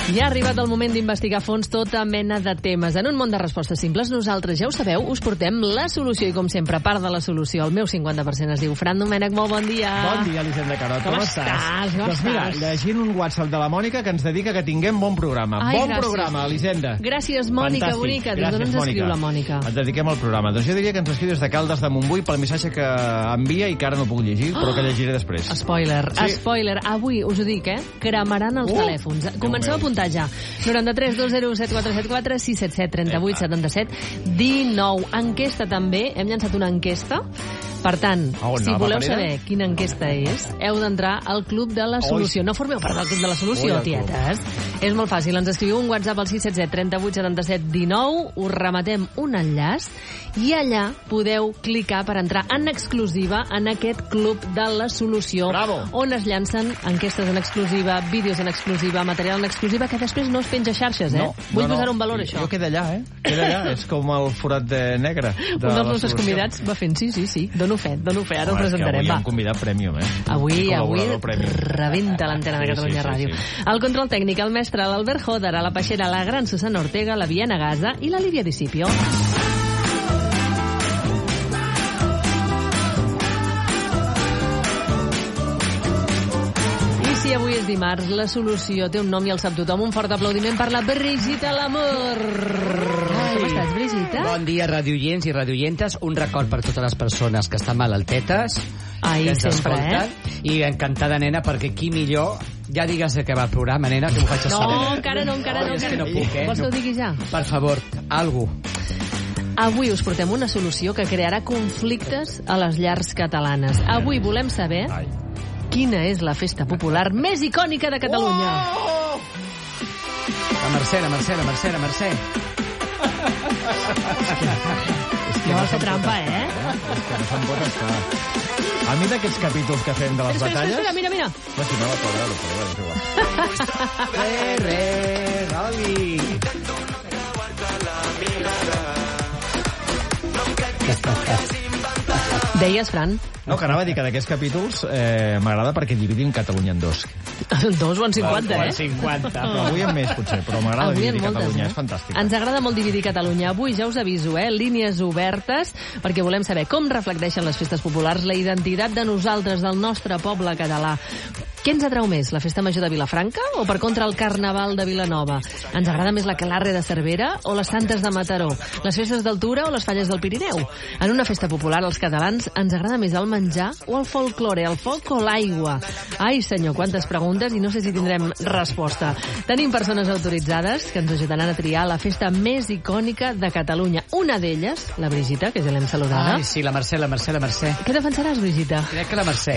Ja ha arribat el moment d'investigar a fons tota mena de temes. En un món de respostes simples, nosaltres, ja ho sabeu, us portem la solució i, com sempre, part de la solució. El meu 50% es diu Fran Domènech. Molt bon dia. Bon dia, Elisenda Carot. Com estàs? Com doncs mira, llegint un WhatsApp de la Mònica que ens dedica que tinguem bon programa. Ai, bon gràcies. Programa, Elisenda. Gràcies, Mònica, Fantàstic. bonica. Des d'on Gràcies, ens escriu Mònica. la Mònica? Et dediquem al programa. Doncs jo diria que ens escriu des de Caldes de Montbui pel missatge que envia i que ara no puc llegir, però que llegiré després. Spoiler, Sí. spoiler. Avui, us ho dic, cremaran els telèfons. Comenceu a apuntar ja. 93 20 7474 677 38 77 19. Enquesta també. Hem llançat una enquesta. Per tant, si voleu saber quina enquesta és, heu d'entrar al Club de la Solució. No formeu part del Club de la Solució, tietes. És molt fàcil. Ens escriviu un WhatsApp al 677 38 77 19. Us remetem un enllaç i allà podeu clicar per entrar en exclusiva en aquest Club de la Solució. Bravo. On es llancen enquestes en exclusiva, vídeos en exclusiva, material en exclusiva, que després no es penja a xarxes, Vull posar un valor, això. Jo queda allà, Queda allà. És com el forat negre. Un dels nostres convidats va fent sí. Dono fe. Ara ho presentarem. Avui hi ha un convidat premium, Avui premium. rebenta l'antena de Catalunya Ràdio. El control tècnic, el mestre, l'Albert Joder, a la Peixera, la gran Susana Ortega, la Viena Gaza i la Lídia Discipio. Si avui és dimarts, la solució té un nom i el sap tothom. Un fort aplaudiment per la Brigitte Lamour. Com estàs, Brigitte? Bon dia, radioients i radioientes. Un record per totes les persones que estan malaltetes, Ai, que ens sempre, escolten. I encantada, nena, perquè qui millor... Ja digues de què va el programa, nena, que m'ho faig saber. No, encara no. És que no puc, Vols que ho digui ja? Per favor, algú. Avui us portem una solució que crearà conflictes a les llars catalanes. Avui volem saber quina és la festa popular més icònica de Catalunya. La Mercè. No vas fer trampa, És que no se'n pot estar. A mi d'aquests capítols que fem de les batalles... Espera, mira. No, si no, Roli. Deies, Fran? No, que anava a dir que d'aquests capítols m'agrada perquè dividim Catalunya en dos. Dos o en 50, En 50. Però avui en més, potser, però m'agrada Avui en dividir moltes, Catalunya, és fantàstic. Ens agrada molt dividir Catalunya. Avui ja us aviso, línies obertes, perquè volem saber com reflecteixen les festes populars la identitat de nosaltres, del nostre poble català. Què ens atrau més, la festa major de Vilafranca o, per contra, el carnaval de Vilanova? Ens agrada més la Aquelarre de Cervera o les Santes de Mataró? Les festes d'Altura o les Falles del Pirineu? En una festa popular, als catalans, ens agrada més el menjar o el folklore, el foc o l'aigua? Ai, senyor, quantes preguntes i no sé si tindrem resposta. Tenim persones autoritzades que ens ajudaran a triar la festa més icònica de Catalunya. Una d'elles, la Brigitte, que ja l'hem saludada. Ai, sí, la Mercè. Què defensaràs, Brigitte? Crec que la Mercè.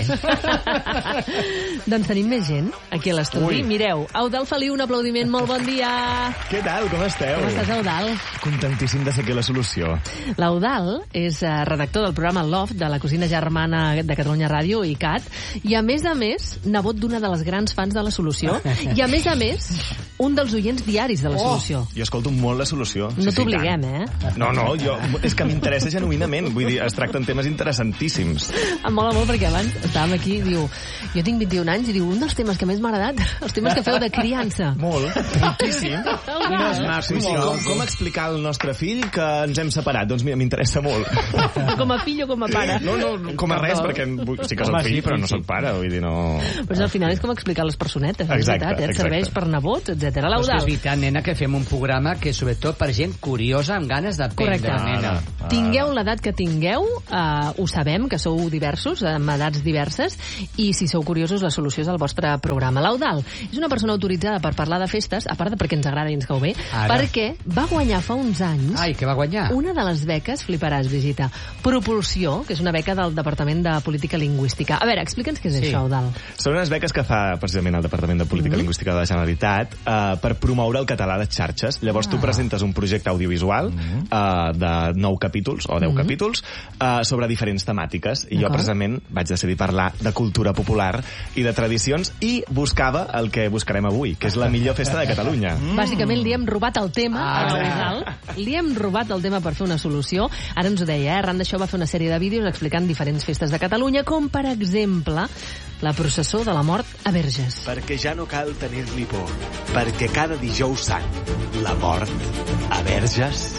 Doncs tenim més gent aquí a l'estudi. Mireu, Eudald Feliu, un aplaudiment, molt bon dia. Què tal, com esteu? Com estàs, Eudald? Contentíssim de ser aquí a la solució. L'Eudald és redactor del programa Loft, de la cosina germana de Catalunya Ràdio, ICAT, i a més, nebot d'una de les grans fans de la solució, i a més, un dels oients diaris de la solució. Jo escolto molt la solució. No t'obliguem, No, és que m'interessa genuïnament. Vull dir, es tracten temes interessantíssims. Em mola molt perquè abans estàvem aquí i diu, jo tinc 21 anys i diu, un dels temes que més m'ha agradat, els temes que feu de criança. Molt, moltíssim. No és maco, Sí, com explicar al nostre fill que ens hem separat? Doncs mira, m'interessa molt. Com a fill o com a pare? No, com a res, perquè sí que soc fill, però no soc pare, vull dir, no... Però al final és com explicar les personetes, Exacte, et serveix per nebots, etc. Però és L'Eudald. veritat, nena, que fem un programa que és sobretot per gent curiosa amb ganes d'aprendre, Correcte. nena. Tingueu l'edat que tingueu, ho sabem, que sou diversos, amb edats diverses, i si sou curiosos, la solució és el vostre programa. L'Eudald és una persona autoritzada per parlar de festes, a part de perquè ens agrada i ens cau bé, perquè va guanyar fa uns anys Ai, que va guanyar? una de les beques, fliparàs, Brigitte, Propulsió, que és una beca del Departament de Política Lingüística. A veure, explica'ns què és això, Eudald. Són unes beques que fa precisament el Departament de Política Lingüística de la Generalitat per promoure el català a les xarxes. Llavors tu presentes un projecte audiovisual de 9 capítols o 10 capítols sobre diferents temàtiques. I jo precisament vaig decidir parlar de cultura popular i de tradicions i buscava el que buscarem avui, que és la millor festa de Catalunya. Bàsicament li hem robat el tema a l'Eudal. Li hem robat el tema per fer una solució. Ara ens ho deia, arran d'això va fer una sèrie de vídeos explicant diferents festes de Catalunya, com per exemple la processó de la mort a Verges. Perquè ja no cal tenir-li por, perquè cada dijous sant, la mort a Verges...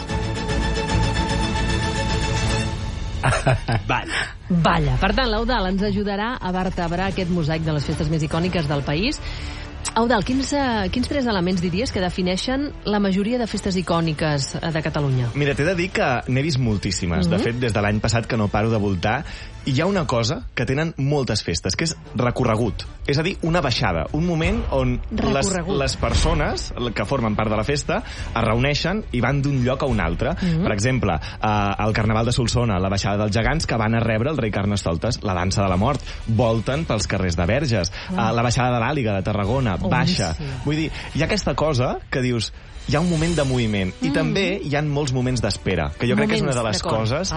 Balla. Per tant, l'Eudal ens ajudarà a vertebrar aquest mosaic de les festes més icòniques del país. Eudal, quins 3 elements diries que defineixen la majoria de festes icòniques de Catalunya? Mira, t'he de dir que n'he vist moltíssimes. De fet, des de l'any passat que no paro de voltar. I hi ha una cosa que tenen moltes festes, que és recorregut. És a dir, una baixada, un moment on les persones que formen part de la festa es reuneixen i van d'un lloc a un altre. Per exemple, al Carnaval de Solsona, la baixada dels gegants que van a rebre el rei Carnestoltes, la dansa de la mort, volten pels carrers de Verges, la baixada de l'Àliga de Tarragona, baixa. Vull dir, hi ha aquesta cosa que dius... Hi ha un moment de moviment i també hi ha molts moments d'espera, que jo crec que és una de les coses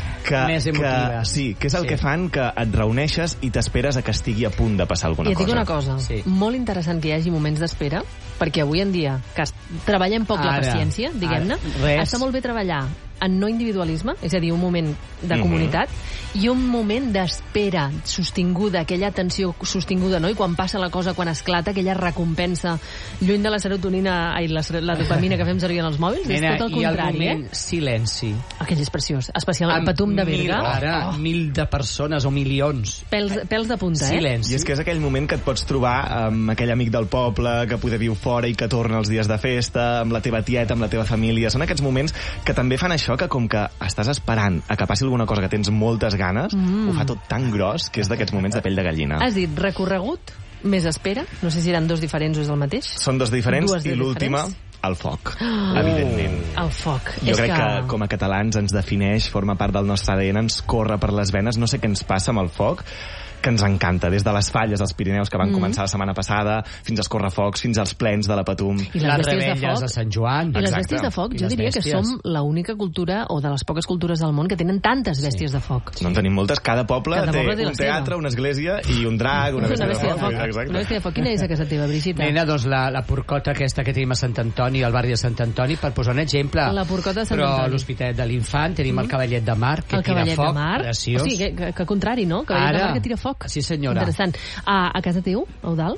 més emotives. Que és el que fan que et reuneixes i t'esperes a que estigui a punt de passar alguna cosa. I et dic una cosa, molt interessant que hi hagi moments d'espera, perquè avui en dia, que treballem poc la paciència, diguem-ne, està molt bé treballar en no individualisme, és a dir, un moment de comunitat, i un moment d'espera sostinguda, aquella tensió sostinguda, no? I quan passa la cosa, quan esclata, aquella recompensa lluny de la serotonina i la dopamina que fem servir en els mòbils, és tot el contrari. I el moment silenci. Aquell és preciós, especialment el Patum de Berga. Ara, 1.000 de persones o milions. Pèls de punta, Silenci. I és que és aquell moment que et pots trobar amb aquell amic del poble que poder viu fora i que torna els dies de festa, amb la teva tieta, amb la teva família. Són aquests moments que també fan això, que com que estàs esperant a que passi alguna cosa que tens moltes ganes, ho fa tot tan gros que és d'aquests moments de pell de gallina. Has dit recorregut, més espera, no sé si eren 2 diferents o és el mateix. Són 2 diferents i l'última, el foc, evidentment. El foc. Jo crec que com a catalans ens defineix, forma part del nostre ADN, ens corre per les venes, no sé què ens passa amb el foc, que ens encanta, des de les falles als Pirineus que van començar la setmana passada, fins als correfocs, fins als plens de la Patum. I les rebelles de Sant Joan. I les bèsties de foc, jo diria que som l'única cultura, o de les poques cultures del món, que tenen tantes bèsties de foc. No en tenim moltes. Cada poble té un teatre, una església i un drac, una bèstia de foc. Una bèstia de foc. Quina és a casa teva, Brigitte? Nena, doncs la porcota aquesta que tenim a Sant Antoni, al barri de Sant Antoni, per posar un exemple. La porcota de Sant Antoni. Però a l'Hospitalet de l'Infant tenim el cavallet de mar, que tira foc, preciós. O sigui, que contrari, no? Cavallet de mar que tira foc. Sí, senyora. Interessant. A casa teu, Eudal?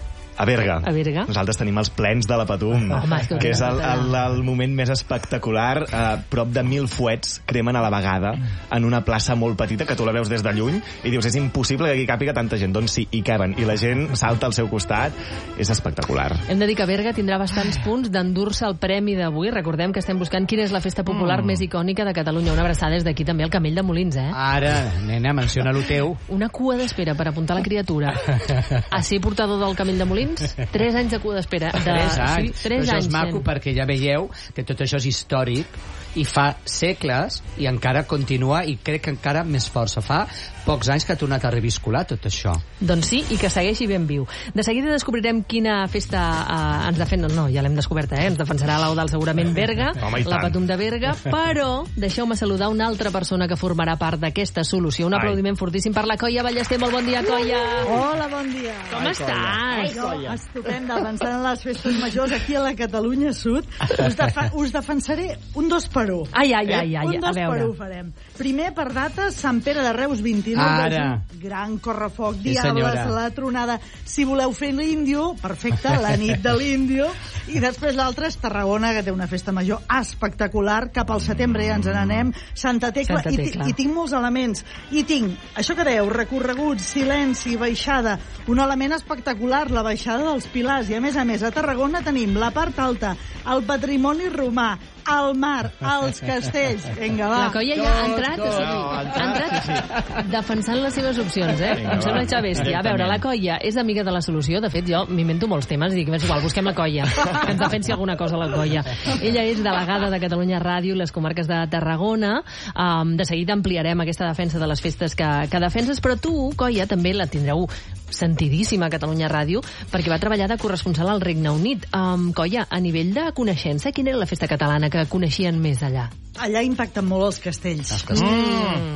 A Berga. A Berga. Nosaltres tenim els plens de la Patum, que és el moment més espectacular. Prop de 1.000 fuets cremen a la vegada en una plaça molt petita que tu la veus des de lluny i dius, és impossible que aquí càpiga tanta gent. Doncs sí, hi caben. I la gent salta al seu costat. És espectacular. Hem de dir que Berga tindrà bastants punts d'endur-se el premi d'avui. Recordem que estem buscant quina és la festa popular més icònica de Catalunya. Una abraçada des d'aquí també al Camell de Molins, Ara, nena, menciona-lo teu. Una cua d'espera per apuntar la criatura a ser portador del Camell de Molins. 3 anys de cua d'espera. 3 anys. Sí, 3 això anys, és maco perquè ja veieu que tot això és històric i fa segles i encara continua i crec que encara més força. Fa pocs anys que ha tornat a reviscolar tot això. Doncs sí, i que segueixi ben viu. De seguida descobrirem quina festa ens defèn. No, ja l'hem descoberta, ens defensarà l'Eudal segurament Berga, la Patum de Berga, però deixeu-me saludar una altra persona que formarà part d'aquesta solució. Un aplaudiment fortíssim per la Coia Ballester. Molt bon dia, Coia. Hola, bon dia. Com estàs? Estupenda, avançant en les festes majors aquí a la Catalunya Sud. Us defensaré un 2 per 1. Ai, un 2 per 1 farem. Primer, per dates, Sant Pere de Reus, 29 de juny. Gran correfoc, Diables, la tronada. Si voleu fer l'Índio, perfecte, la nit de l'Índio. I després l'altre és Tarragona, que té una festa major espectacular. Cap al setembre ja ens n'anem. Santa Tecla. I tinc molts elements. I tinc, això que dèieu, recorregut, silenci, baixada. Un element espectacular, la baixada dels Pilars. I a més, a Tarragona tenim la part alta, el patrimoni romà, al mar, als castells. Vinga, va. La Coia ja ha entrat defensant les seves opcions, Em sembla ja bèstia. A veure, la Coia és amiga de la solució. De fet, jo m'invento molts temes i dic, és igual, busquem la Coia, que ens defensi alguna cosa la Coia. Ella és delegada de Catalunya Ràdio i les comarques de Tarragona. De seguida ampliarem aquesta defensa de les festes que defenses, però tu, Coia, també la tindreu sentidíssima a Catalunya Ràdio, perquè va treballar de corresponsal al Regne Unit. Coia, a nivell de coneixença, quina era la festa catalana que coneixien més allà? Allà impacten molt els castells.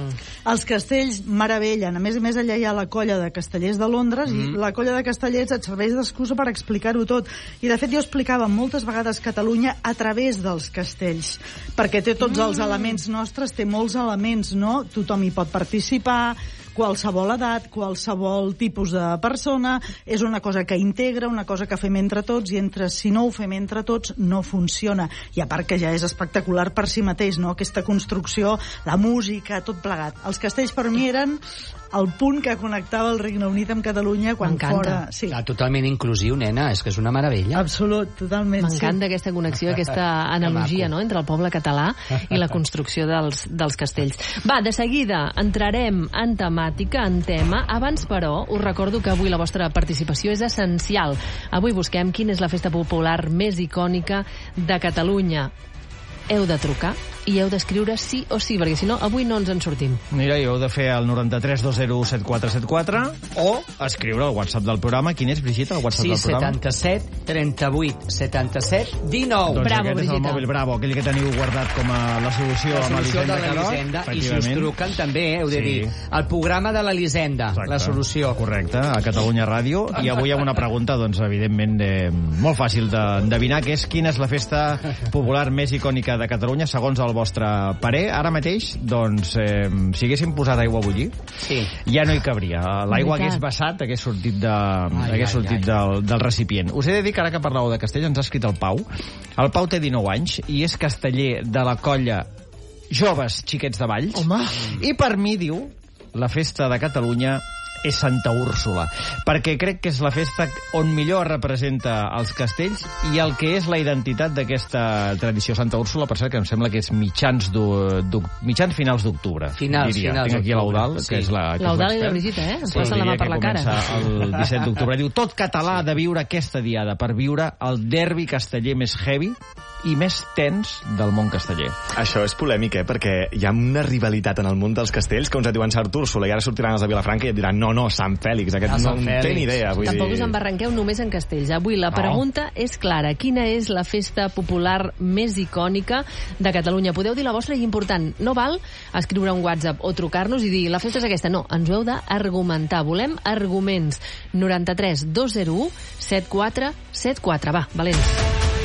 Els castells meravellen. A més allà hi ha la colla de castellers de Londres i la colla de castellers et serveix d'excusa per explicar-ho tot. I de fet jo explicava moltes vegades Catalunya a través dels castells, perquè té tots els elements nostres, té molts elements, no? Tothom hi pot participar, qualsevol edat, qualsevol tipus de persona, és una cosa que integra, una cosa que fem entre tots, i si no ho fem entre tots no funciona. I a part que ja és espectacular per si mateix, no? Aquesta construcció, la música, tot plegat. Els castells per mi eren el punt que connectava el Regne Unit amb Catalunya quan fora... Sí. Totalment inclusiu, nena, és que és una meravella. Absolut, totalment. M'encanta aquesta connexió, aquesta analogia, no?, entre el poble català i la construcció dels castells. Va, de seguida entrarem en temàtica, en tema. Abans, però, us recordo que avui la vostra participació és essencial. Avui busquem quina és la festa popular més icònica de Catalunya. Heu de trucar i heu d'escriure sí o sí, perquè si no, avui no ens en sortim. Mira, i heu de fer el 93207474 o escriure al WhatsApp del programa. Quin és, Brigitte, el WhatsApp del programa? 677 38 77 19. Doncs bravo, aquest Brigitte. és el mòbil Bravo, aquell que teniu guardat com a la solució amb de l'Elisenda l'Elisenda. I si us truquen també, heu de dir el programa de l'Elisenda, la solució. Correcte, a Catalunya Ràdio. I avui amb una pregunta, doncs, evidentment, molt fàcil d'endevinar, que és quina és la festa popular més icònica de Catalunya, segons el vostre parer. Ara mateix, doncs, si haguéssim posat aigua a bullir, ja no hi cabria. L'aigua hagués vessat, hagués sortit del recipient. Us he de dir que ara que parlàveu de castell ens ha escrit el Pau. El Pau té 19 anys i és casteller de la colla Joves Xiquets de Valls. Home! I per mi, diu, la festa de Catalunya és Santa Úrsula, perquè crec que és la festa on millor representa els castells i el que és la identitat d'aquesta tradició. Santa Úrsula, per cert, que em sembla que és mitjans finals d'octubre. Finals Tinc aquí l'Eudal, que és l'Eudal i la Brigitte, ens posen la mà per la cara. El 17 d'octubre. Diu, tot català ha de viure aquesta diada per viure el derbi casteller més heavy i més tens del món casteller. Això és polèmic, perquè hi ha una rivalitat en el món dels castells que uns et diuen Sant Úrsula i ara sortiran els de Vilafranca i et diran no, Sant Fèlix, aquest no en té ni idea. Tampoc us embarranqueu només en castells. Avui la pregunta és clara. Quina és la festa popular més icònica de Catalunya? Podeu dir la vostra i important. No val escriure un WhatsApp o trucar-nos i dir la festa és aquesta. No, ens ho heu d'argumentar. Volem arguments. 93 201 7474. Va, valents.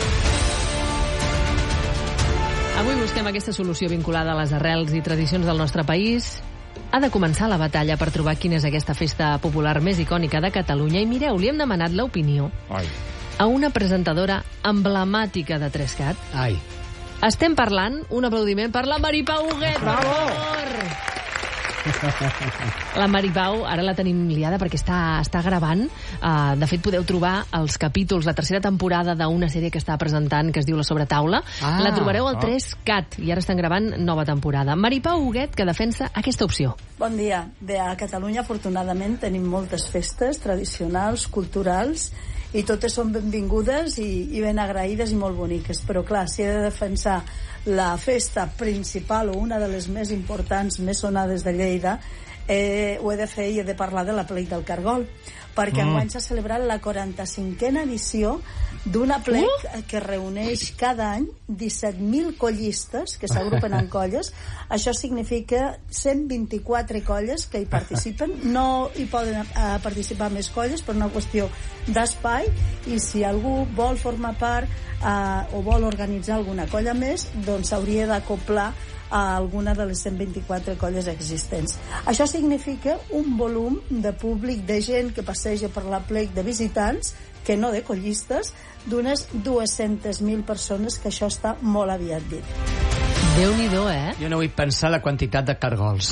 Avui busquem aquesta solució vinculada a les arrels i tradicions del nostre país. Ha de començar la batalla per trobar quina és aquesta festa popular més icònica de Catalunya. I mireu, li hem demanat l'opinió a una presentadora emblemàtica de 3CAT. Estem parlant, un aplaudiment per la Maripau Huguet. Bravo! La Maripau, ara la tenim liada perquè està gravant. De fet, podeu trobar els capítols, la tercera temporada d'una sèrie que està presentant, que es diu La Sobretaula. La trobareu al 3CAT i ara estan gravant nova temporada. Maripau Huguet, que defensa aquesta opció. Bon dia. Bé, a Catalunya, afortunadament, tenim moltes festes tradicionals, culturals, i totes són benvingudes i ben agraïdes i molt boniques. Però, clar, si he de defensar la festa principal o una de les més importants, més sonades de Lleida, ho he de fer i he de parlar de l'aplec del Cargol, perquè enguany s'ha celebrat la 45a edició d'un aplec que reuneix cada any 17.000 collistes que s'agrupen en colles. Això significa 124 colles que hi participen. No hi poden participar més colles per una qüestió d'espai, i si algú vol formar part o vol organitzar alguna colla més, doncs s'hauria d'acoplar a alguna de les 124 colles existents. Això significa un volum de públic, de gent que passeja per l'aplec, de visitants, que no de collistes, d'unes 200.000 persones, que això està molt aviat dit. Déu-n'hi-do, Jo no vull pensar la quantitat de cargols.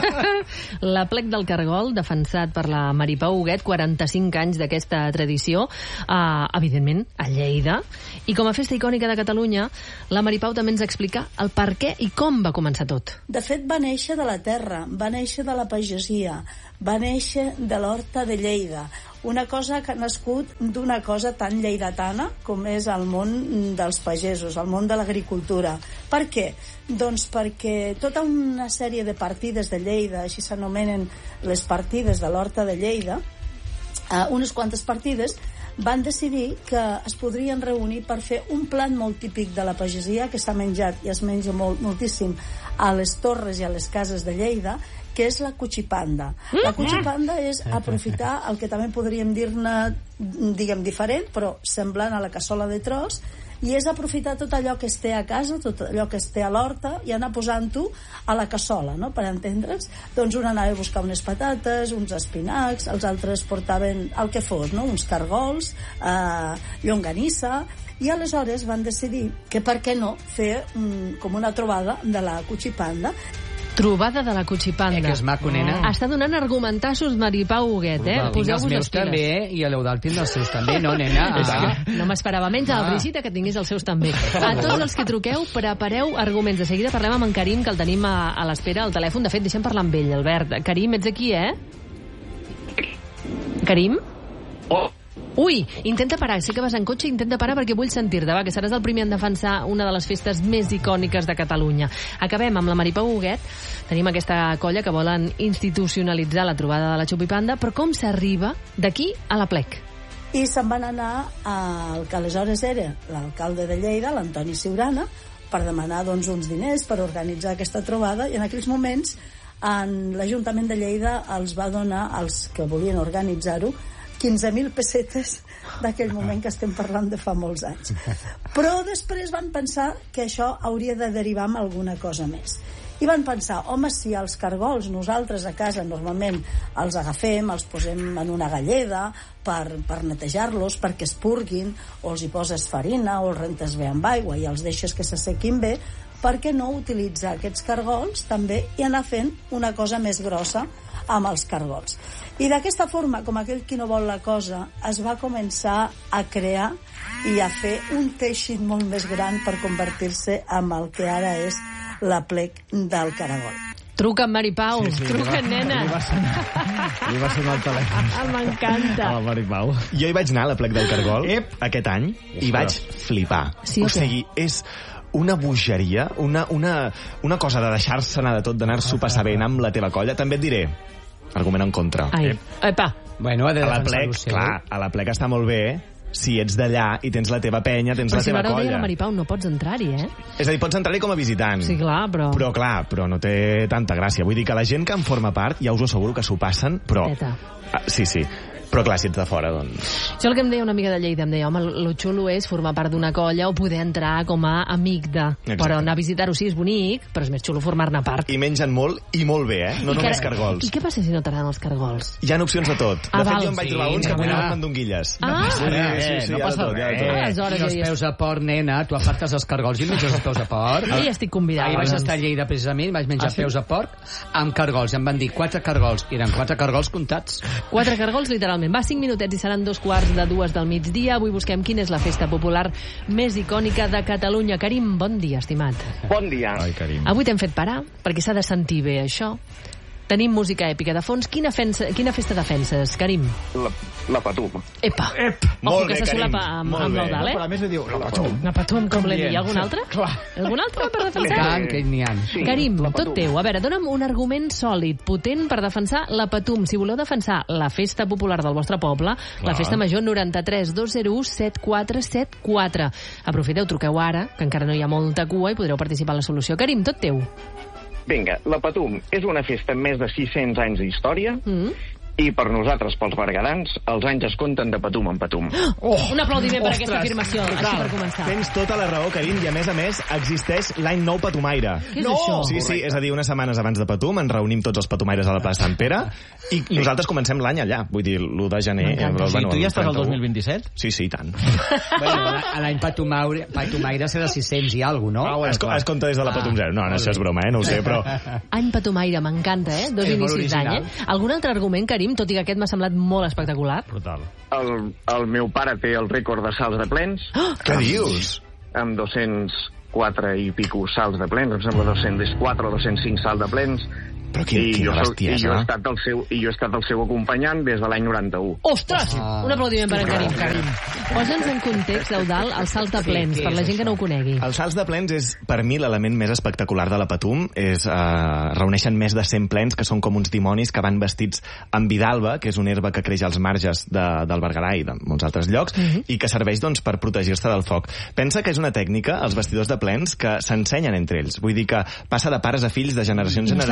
L'aplec del Cargol, defensat per la Maripau Huguet, 45 anys d'aquesta tradició, evidentment, a Lleida. I com a festa icònica de Catalunya, la Maripau també ens explica el per què i com va començar tot. De fet, va néixer de la terra, va néixer de la pagesia, va néixer de l'horta de Lleida. Una cosa que ha nascut d'una cosa tan lleidatana com és el món dels pagesos, el món de l'agricultura. Per què? Doncs perquè tota una sèrie de partides de Lleida, així s'anomenen les partides de l'horta de Lleida, unes quantes partides van decidir que es podrien reunir per fer un plat molt típic de la pagesia que s'ha menjat i es menja moltíssim a les torres i a les cases de Lleida, que és la cuchipanda. La cuchipanda és aprofitar el que també podríem dir-ne, diguem, diferent, però semblant a la cassola de tros, i és aprofitar tot allò que es té a casa, tot allò que es té a l'horta, i anar posant-ho a la cassola, no?, per entendre'ns. Doncs un anava a buscar unes patates, uns espinacs, els altres portaven el que fos, no?, uns cargols, llonganissa, i aleshores van decidir que per què no fer com una trobada de la cuchipanda. Trobada de la cuchipanda. Que és maco, nena. Està donant argumentassos Maripau Huguet, Tinc els meus també, i l'Eudald tindrà els seus també, no, nena? No m'esperava menys a la Brigitte que tingués els seus també. A tots els que truqueu, prepareu arguments. De seguida parlem amb en Karim, que el tenim a l'espera al telèfon. De fet, deixem parlar amb ell, Albert. Karim, ets aquí, Karim? Ui, intenta parar, sé que vas en cotxe, intenta parar perquè vull sentir-te, va, que seràs el primer en defensar una de les festes més icòniques de Catalunya. Acabem amb la Maripau Huguet. Tenim aquesta colla que volen institucionalitzar la trobada de la Xupipanda, però com s'arriba d'aquí a la plec? I se'n van anar al que aleshores era l'alcalde de Lleida, l'Antoni Siurana, per demanar doncs, uns diners per organitzar aquesta trobada, i en aquells moments l'Ajuntament de Lleida els va donar, als que volien organitzar-ho, 15.000 pessetes d'aquell moment que estem parlant de fa molts anys. Però després van pensar que això hauria de derivar en alguna cosa més. I van pensar, home, si els cargols nosaltres a casa normalment els agafem, els posem en una galleda per netejar-los, perquè es purguin, o els hi poses farina, o els rentes bé amb aigua i els deixes que s'assequin bé, per què no utilitzar aquests cargols també i anar fent una cosa més grossa amb els cargols? I d'aquesta forma, com aquell qui no vol la cosa, es va començar a crear i a fer un teixit molt més gran per convertir-se en el que ara és la plec del Caragol. Truca en Maripau, truca, nena. Li va sonar el telèfon. M'encanta. A la Maripau. Jo hi vaig anar a la plec del Cargol aquest any i vaig flipar. Sí, o sigui, és una bogeria, una cosa de deixar-se anar de tot, d'anar-s'ho passar bé amb la teva colla. També et diré, argument en contra. Ai, epa. Bueno, ha de a la defensar plec, clar, a la plec està molt bé si ets d'allà i tens la teva penya, tens la teva colla. Però si deia la Maripau, no pots entrar-hi, És a dir, pots entrar-hi com a visitant. Sí, clar, però... Però no té tanta gràcia. Vull dir que la gent que en forma part, ja us ho asseguro que s'ho passen, però... Sí. Però clar, si ets de fora, doncs... Això el que em deia una amiga de Lleida, em deia, home, lo xulo és formar part d'una colla o poder entrar com a amic de... Exacte. Però anar a visitar-ho sí és bonic, però és més xulo formar-ne part. I mengen molt, i molt bé, No només cargols. I què passa si no t'agraden els cargols? Hi ha opcions de tot. De fet, jo em vaig trobar uns que anaven mandonguilles. Sí, no passa res. I els peus a porc, nena, tu apartes els cargols i menges els peus a porc. Ja hi estic convidada. Ahir vaig estar a Lleida, precisament, vaig menjar peus a porc amb cargols. Em van dir 4 cargols, i eren 4 cargols comptats. 4 cargols, literalment. Va, 5 minutets i seran 2:15 del migdia. Avui busquem quina és la festa popular més icònica de Catalunya. Karim, bon dia, estimat. Bon dia. Ai, Karim. Avui t'hem fet parar, perquè s'ha de sentir bé això. Tenim música èpica de fons. Quina festa defenses, Karim? La Patum. Epa! Molt Ojo, que bé, se solapa Karim. amb l'Eudald, Però a més li diu, la Patum. La Patum, com l'hem dit. Hi ha algun altre? Clar. Algun altre per defensar? Tant, que n'hi ha. Sí, Karim, la tot Patum. teu. A veure, dona'm un argument sòlid, potent, per defensar la Patum. Si voleu defensar la festa popular del vostre poble, la festa major 93 201 7474. Aprofiteu, truqueu ara, que encara no hi ha molta cua i podreu participar en la solució. Karim, tot teu. Vinga, la Patum és una festa amb més de 600 anys d'història i per nosaltres, pels berguedans, els anys es compten de Patum en Patum. Un aplaudiment per aquesta afirmació, així per començar. Tens tota la raó, Karim, i a més existeix l'any nou Patumaire. Què és això? Sí, és a dir, unes setmanes abans de Patum ens reunim tots els patumaires a la plaça Sant Pere i nosaltres comencem l'any allà, vull dir, l'1 de gener. Sí, tu ja estàs al 2027? Sí, i tant. Bueno, l'any Patumaire serà 600 i alguna cosa, no? Es compta des de la Patum 0. No, això és broma, no ho sé, però... Any Patumaire, m'encanta, Dos inicis d'any, Algun altre argument, Karim, tot i que aquest m'ha semblat molt espectacular? Brutal. El meu pare té el rècord de salts de plens. Què dius? Amb 204 i pico salts de plens, em sembla 204 o 205 salts de plens. Però quina bestiesa. I jo he estat el seu acompanyant des de l'any 91. Ostres! Un aplaudiment per en Karim. Posa'ns en context, Eudald, els salts de plens, per la gent que no ho conegui. Els salts de plens és, per mi, l'element més espectacular de la Patum. Reuneixen més de 100 plens, que són com uns dimonis que van vestits amb vidalba, que és una herba que creix als marges del Berguedà i de molts altres llocs, i que serveix doncs, per protegir-se del foc. Pensa que és una tècnica, els vestidors de plens, que s'ensenyen entre ells. Vull dir que passa de pares a fills, de generació en generació.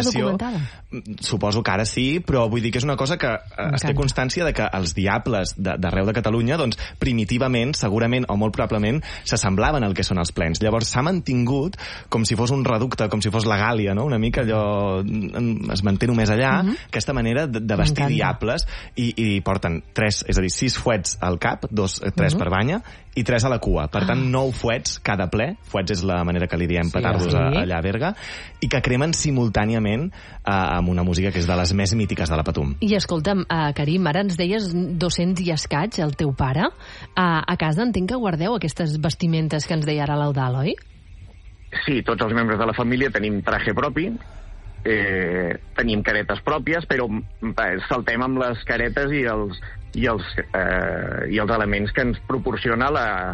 vegada? Suposo que ara sí, però vull dir que és una cosa que es té constància de que els diables d'arreu de Catalunya, doncs, primitivament, segurament o molt probablement, s'assemblaven al que són els plens. Llavors s'ha mantingut com si fos un reducte, com si fos la Gàlia, no? Una mica allò es manté només allà, aquesta manera de vestir diables, i porten 3, és a dir, 6 fuets al cap, 3 per banya, i 3 a la cua. Per tant, 9 fuets cada ple. Fuets és la manera que li diem petardos allà a Berga, i que cremen simultàniament amb una música que és de les més mítiques de la Patum. I escolta'm, Karim, ara ens deies 200 i escaig, el teu pare. A casa entenc que guardeu aquestes vestimentes que ens deia ara l'Eudal, oi? Sí, tots els membres de la família tenim traje propi, tenim caretes pròpies, però saltem amb les caretes i els elements que ens proporciona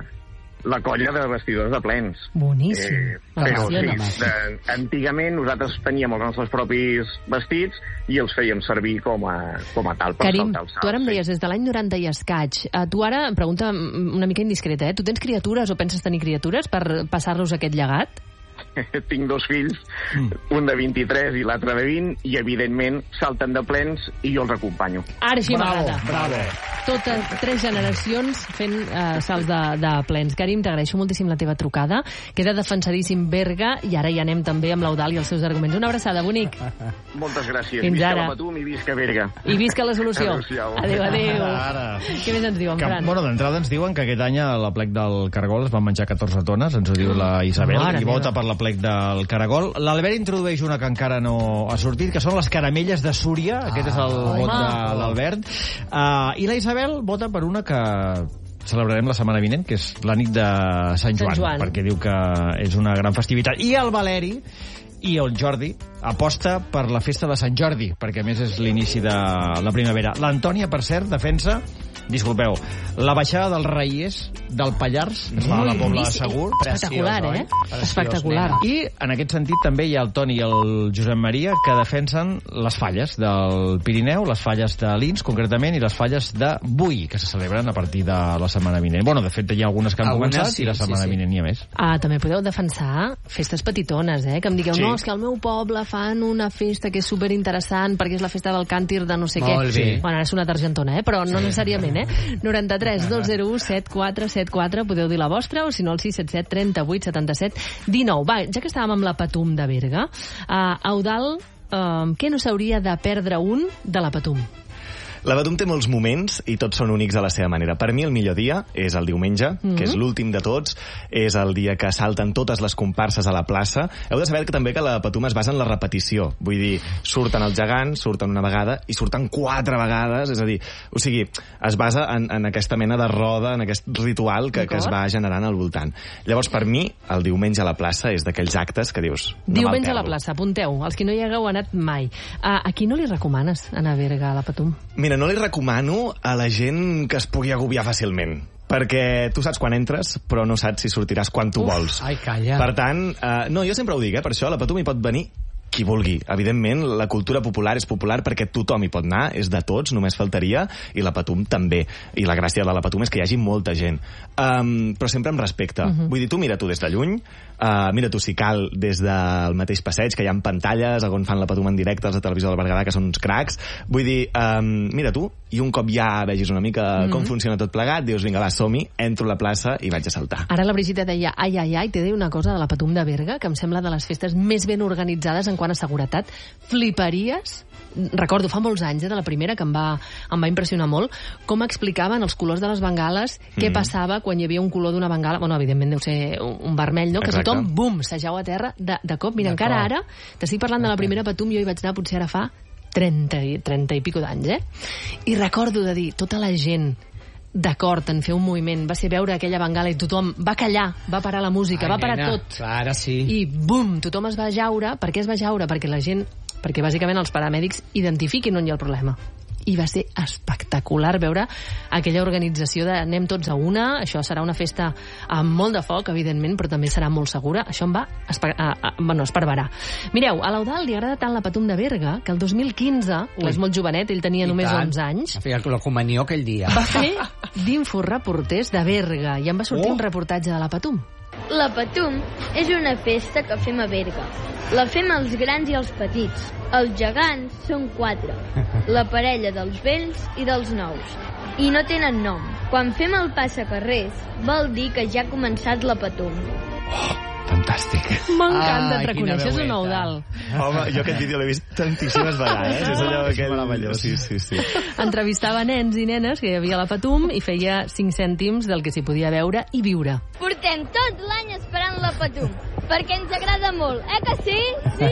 la colla de vestidors de plens. Boníssim. Però sí, antigament nosaltres teníem els nostres propis vestits i els fèiem servir com a tal. Karim, tu ara em deies des de l'any 90 i escaig. Tu ara, pregunta una mica indiscreta, tu tens criatures o penses tenir criatures per passar-los aquest llegat? Tinc 2 fills, un de 23 i l'altre de 20, i evidentment salten de plens i jo els acompanyo. Ara sí m'agrada. Bravo. Totes 3 generacions fent salts de plens. Karim, t'agraeixo moltíssim la teva trucada. Queda defensadíssim Berga, i ara hi anem també amb l'Eudal i els seus arguments. Una abraçada, bonic. Moltes gràcies. Fins visca ara. la Patum i visca Berga. I visca la solució. Adéu, adéu. Què més ens diuen, Fran? Bueno, d'entrada ens diuen que aquest any a la plec del Caragol es van menjar 14 tones, ens ho diu la Isabel, i vota per la plec del Caragol. L'Albert introdueix una que encara no ha sortit, que són les caramelles de Súria. Aquest és el vot de l'Albert. I la Isabel vota per una que celebrarem la setmana vinent, que és la nit de Sant Joan, perquè diu que és una gran festivitat. I el Valeri i el Jordi aposta per la festa de Sant Jordi, perquè a més és l'inici de la primavera. L'Antònia, per cert, defensa, disculpeu, la baixada dels Reies del Pallars, es fa a la Pobla de Segur. Espectacular, Espectacular. I en aquest sentit també hi ha el Toni i el Josep Maria, que defensen les falles del Pirineu, les falles de Lins, concretament, i les falles de Bui, que se celebren a partir de la setmana vinent. Bueno, de fet, hi ha algunes que han començat i la setmana vinent n'hi ha més. També podeu defensar festes petitones, que em digueu, no, és que al meu poble fan una festa que és superinteressant perquè és la festa del càntir de no sé què. Bueno, ara és una targentona, però no necessàriament, 93 201 7474, podeu dir la vostra, o si no el 677 38 77 19. Va, ja que estàvem amb la Patum de Berga, Eudal, què no s'hauria de perdre un de la Patum? La Patum té molts moments i tots són únics a la seva manera. Per mi el millor dia és el diumenge, que és l'últim de tots, és el dia que salten totes les comparses a la plaça. Heu de saber que també que la Patum es basa en la repetició. Vull dir, surten els gegants, surten una vegada i surten 4 vegades, és a dir, o sigui, es basa en aquesta mena de roda, en aquest ritual que es va generant al voltant. Llavors, per mi, el diumenge a la plaça és d'aquells actes que dius... Diumenge a la plaça, apunteu, els que no hi hagueu anat mai. A qui no li recomanes anar a Berga a la Patum? Mira, no li recomano a la gent que es pugui agobiar fàcilment, perquè tu saps quan entres, però no saps si sortiràs quan tu vols. Ai, calla. Per tant, no, jo sempre ho dic, per això a la Patum hi pot venir qui vulgui. Evidentment, la cultura popular és popular perquè tothom hi pot anar, és de tots, només faltaria, i la Patum també. I la gràcia de la Patum és que hi hagi molta gent. Però sempre amb respecte. Vull dir, tu mira tu des de lluny, mira tu si cal des del mateix passeig, que hi ha pantalles on fan la Patum en directe, els de Televisió del Berguedà, que són uns cracs. Vull dir, mira tu, i un cop ja vegis una mica com funciona tot plegat, dius, vinga, va, som-hi, entro a la plaça i vaig a saltar. Ara la Brigitte deia, ai, t'he de dir una cosa de la Patum de Berga, que em sembla de les festes més ben organitzades en quant a seguretat. Fliparies, recordo fa molts anys, de la primera, que em va impressionar molt, com explicaven els colors de les bengales, què passava quan hi havia un color d'una bengala, bueno, evidentment deu ser un vermell, no? Que tothom, bum, s'ajau a terra de cop. Mira, encara ara, t'estic parlant de la primera Patum, jo hi vaig anar potser ara fa 30 i pico d'anys, I recordo de dir, tota la gent d'acord en fer un moviment, va ser veure aquella bengala i tothom va callar, va parar la música, va parar tot. Ara sí. I bum, tothom es va jaure. Per què es va jaure? Perquè bàsicament els paramèdics identifiquin on hi ha el problema. I va ser espectacular veure aquella organització de anem tots a una, això serà una festa amb molt de foc, evidentment, però també serà molt segura. Això em va esparverà. Mireu, a l'Eudal li agrada tant la Patum de Berga que el 2015, és molt jovenet, ell tenia només 11 anys, feia la comunió aquell dia. Va fer d'inforeporters de Berga i em va sortir un reportatge de la Patum. La Patum és una festa que fem a Berga. La fem els grans i els petits. Els gegants són 4. La parella dels vells i dels nous. I no tenen nom. Quan fem el passacarrers, vol dir que ja ha començat la Patum. Fantàstic. M'encanta, et reconeixes un Eudal. Home, jo aquest vídeo l'he vist tantíssimes vegades. És allò meravellós. Sí. Entrevistava nens i nenes que hi havia a la Patum i feia 5 cèntims del que s'hi podia veure i viure. Portem tot l'any esperant la Patum, perquè ens agrada molt, que sí? Sí!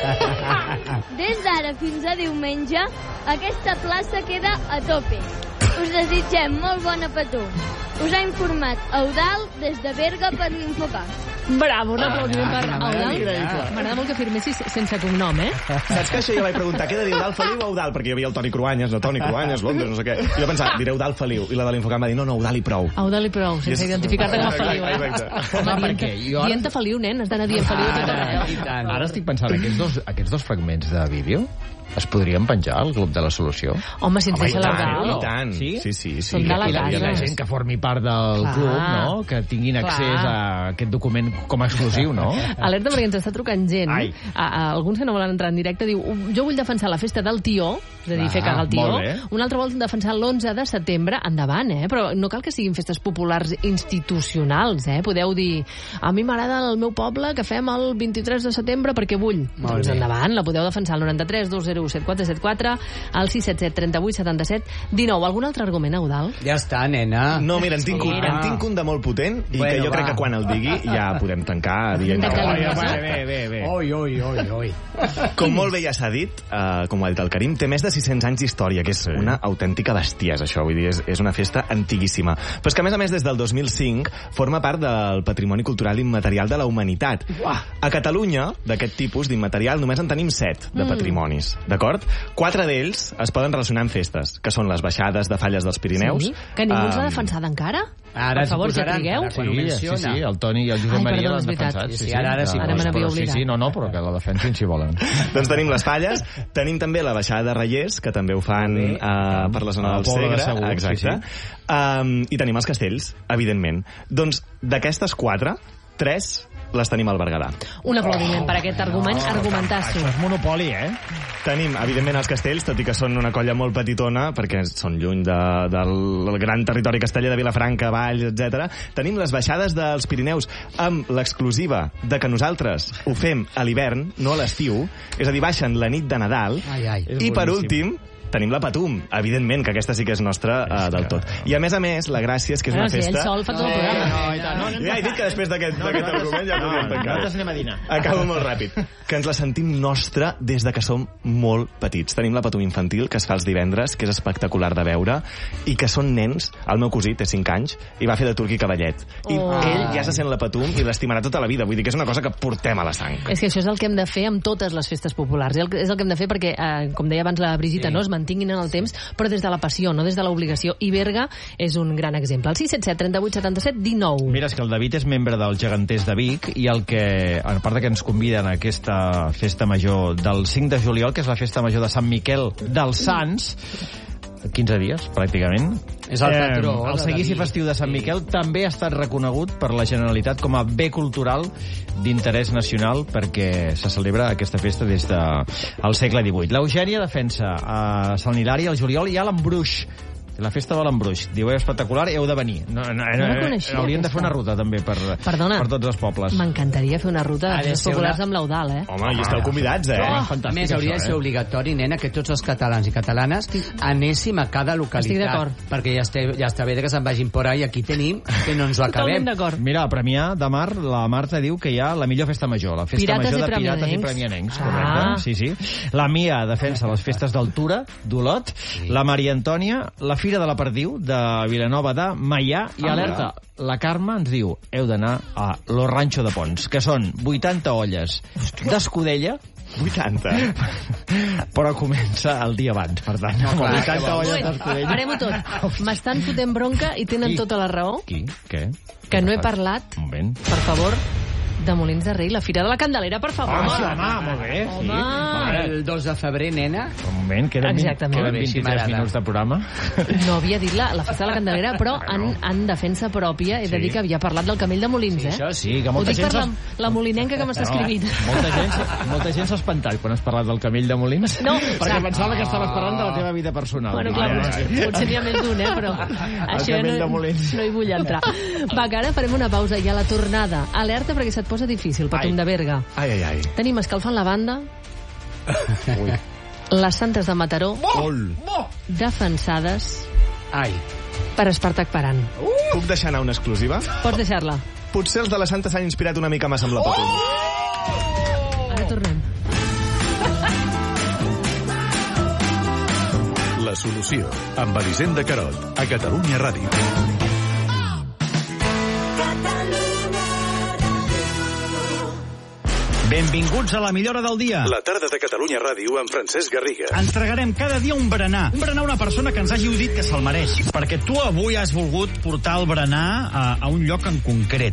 Des d'ara fins a diumenge, aquesta plaça queda a tope. Us desitgem molt bona Patum. Us ha informat Eudal des de Berga per l'Infocast. Bravo, un aplaudiment per Eudal. M'agrada molt que firmessis sense cognom, Saps que això jo vaig preguntar, què he de dir, Eudal Feliu o Eudal? Perquè hi havia el Toni Cruanyes, Londres, no sé què. I jo pensava, diré Eudal Feliu. I la de l'Infocamp va dir, no, Eudal i prou. Eudal i prou, sense identificar-te com a Feliu. Home, perquè jo... Dient-te Feliu, nen, has d'anar dient Feliu tot arreu. Ara estic pensant, aquests dos fragments de vídeo es podrien penjar al Club de la Solució? Home, si ens deixa l'Eudal. I tant. Sí? Sí. Són de la casa. I la gent que formi part del club, no? Que tinguin accés a aquest document com a exclusiu, no? Alerta, perquè ens està trucant gent. Alguns que no volen entrar en directe diu, jo vull defensar la festa del tió, és a dir, fer cagar el tió. Un altre vol defensar l'11 de setembre. Endavant, però no cal que siguin festes populars institucionals, Podeu dir, a mi m'agrada el meu poble que fem el 23 de setembre perquè vull. Doncs endavant, la podeu defensar al 93 20 7474, al 677 38 77 19. Algun altre argument, Eudal? Ja està, nena. No, mira, en tinc un de molt potent i que jo crec que quan el digui ja podem tancar dient... Bé. Oi. Com molt bé ja s'ha dit, com ho ha dit el Karim, té més de 600 anys d'història, que és una autèntica bestiesa, això. Vull dir, és una festa antiquíssima. Però és que, a més, des del 2005 forma part del patrimoni cultural immaterial de la humanitat. A Catalunya, d'aquest tipus d'immaterial, només en tenim 7 de patrimonis. D'acord? 4 d'ells es poden relacionar amb festes, que són les baixades de falles dels Pirineus. Sí? Que ningú ens l'ha defensat encara? Ara per favor, si trigueu. Sí, el Toni i el Josep Maria l'han defensat. Ara sí. Ara me n'havia oblidat. Sí, no, però que la defensin si volen. Doncs tenim les falles, tenim també la baixada de Reyers, que també ho fan per la zona del Segre. Exacte. I tenim els castells, evidentment. Doncs d'aquestes 4, 3 les tenim al Berguedà. Un aplaudiment per aquest argumentasso. Això és monopoli, Tenim, evidentment, els castells, tot i que són una colla molt petitona, perquè són lluny del gran territori casteller de Vilafranca, Valls, etc. Tenim les baixades dels Pirineus, amb l'exclusiva de que nosaltres ho fem a l'hivern, no a l'estiu, és a dir, baixen la nit de Nadal, i per últim tenim la Patum, evidentment, que aquesta sí que és nostra del tot. I a més, la gràcia és que és una festa... Ell sol fa tot el programa. Ja he dit que després d'aquest argument ja podríem tancar. Nosaltres anem a dinar. Acabo molt ràpid. Que ens la sentim nostra des de que som molt petits. Tenim la Patum infantil, que es fa els divendres, que és espectacular de veure, i que són nens. El meu cosí té 5 anys i va fer de turc i cavallet. I ell ja se sent la Patum i l'estimarà tota la vida. Vull dir que és una cosa que portem a la sang. És que això és el que hem de fer amb totes les festes populars. És el que hem de fer perquè, com deia abans la Brigitta, no es mantinguin en el temps, però des de la passió, no des de l'obligació. I Berga és un gran exemple. El 677 38 77 19. Mira, és que el David és membre dels Geganters de Vic i el que, a part que ens conviden a aquesta festa major del 5 de juliol, que és la festa major de Sant Miquel dels Sants, 15 dies, pràcticament. És el patró. El seguici festiu de Sant Miquel també ha estat reconegut per la Generalitat com a bé cultural d'interès nacional perquè se celebra aquesta festa des del segle XVIII. L'Eugènia defensa a Sant Hilari al juliol i a l'Embruix. La festa de l'Embruix. Diu, espectacular, heu de venir. Hauríem de fer una ruta, també, per tots els pobles. M'encantaria fer una ruta de festes populars amb l'Eudal, Home, hi esteu convidats, A més, hauria de ser obligatori, nena, que tots els catalans i catalanes anéssim a cada localitat. Estic d'acord. Perquè ja està bé que se'n vagin por ahí, aquí tenim, que no ens ho acabem. Mira, a Premià de Mar, la Marta diu que hi ha la millor festa major, la festa major de pirates i premianencs. Correcte, sí. La Mia defensa les festes d'Altura, d'Olot, la Maria Antònia, la Fira de la Perdiu, de Vilanova de Meià, i alerta, la Carme ens diu, heu d'anar a Lo Rancho de Pons, que són 80 olles d'escudella, 80. Però comença el dia abans, per tant. No, 80 olles d'escudella. Farem-ho tot. M'estan fotent bronca i tenen tota la raó. Qui? Què? Que no he parlat. Un moment. Per favor, de Molins de Rei, la Fira de la Candelera, per favor. Sí, home, molt bé. Home. El 2 de febrer, nena. Un moment, queden 23 minuts de programa. No havia dit la Festa de la Candelera, però en defensa pròpia he de dir que havia parlat del Camell de Molins, eh? Això sí, que Ho molta dic gent... per la molinenca que m'està escrivint. Molta gent s'ha espantat quan has parlat del Camell de Molins. No, perquè pensava que estaves parlant de la teva vida personal. Bueno, clar, potser n'hi ha més d'un, però això no hi vull entrar. Va, que ara farem una pausa i a la tornada. Alerta perquè se't posa difícil, Patum de Berga. Ai. Tenim escalfant la banda, les Santes de Mataró, defensades per Espartac Parant. Puc deixar anar una exclusiva? Pots deixar-la. Potser els de la Santa s'han inspirat una mica massa amb la Patum. Ara tornem. La solució, amb Elisenda Carot, a Catalunya Ràdio. Benvinguts a la millora del dia. La tarda de Catalunya Ràdio amb Francesc Garriga. Ens tragarem cada dia un berenar. Un berenar a una persona que ens hagi dit que se'l mereix. Perquè tu avui has volgut portar el berenar a un lloc en concret.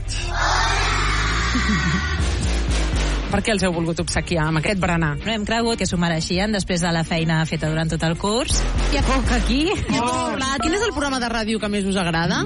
Per què els heu volgut obsequiar amb aquest berenar? Hem cregut que s'ho mereixien després de la feina feta durant tot el curs. Hi ha poc aquí. Quin és el programa de ràdio que més us agrada?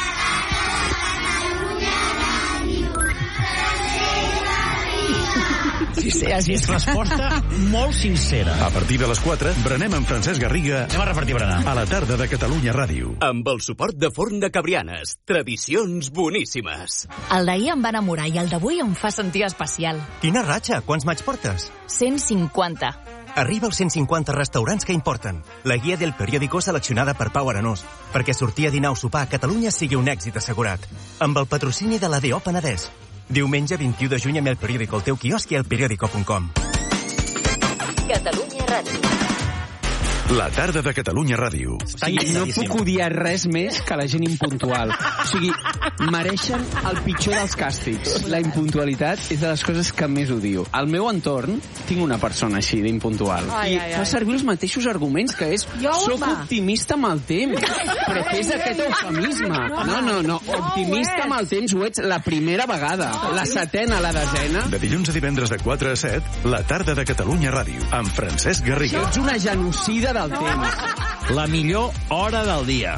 Sí, és resposta molt sincera. A partir de les 4, berenem amb Francesc Garriga. Anem a repartir berenar. A la tarda de Catalunya Ràdio. Amb el suport de Forn de Cabrianes. Tradicions boníssimes. El d'ahir em va enamorar i el d'avui em fa sentir especial. Quina ratxa? Quants maig portes? 150. Arriba als 150 restaurants que importen. La guia del periòdico seleccionada per Pau Arenós, perquè sortir a dinar o sopar a Catalunya sigui un èxit assegurat. Amb el patrocini de la DO Penedès. Diumenge 21 de juny amb el periòdico al teu quiosc i al periódico.com. Catalunya Ràdio. La tarda de Catalunya Ràdio. No puc odiar res més que la gent impuntual. O sigui, mereixen el pitjor dels càstigs. La impuntualitat és de les coses que més odio. Al meu entorn tinc una persona així d'impuntual. I fa servir els mateixos arguments, que és soc optimista amb el temps. Però què és aquest eufemisme? No. Optimista amb el temps ho ets la primera vegada. La setena, la desena. De dilluns a divendres de 4 a 7, la tarda de Catalunya Ràdio, amb Francesc Garriga. Ets una genocida del temps. La millor hora del dia.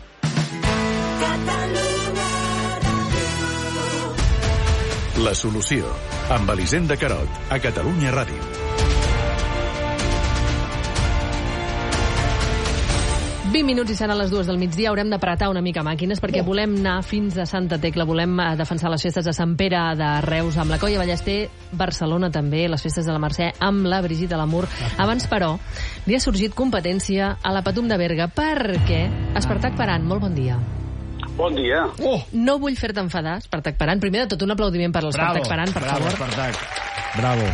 La solució, amb Elisenda Carot, a Catalunya Ràdio. 20 minuts i seran les 2 del migdia. Haurem d'apretar una mica màquines perquè volem anar fins a Santa Tecla, volem defensar les festes de Sant Pere de Reus amb la Colla Ballester, Barcelona també, les festes de la Mercè amb la Brigitte Lamour. Abans, però, li ha sorgit competència a la Patum de Berga perquè Espartac Parant, molt bon dia. Bon dia. No vull fer-te enfadar, Espartac Parant. Primer de tot, un aplaudiment per l'Espartac Parant, per favor. Espartac. Bravo.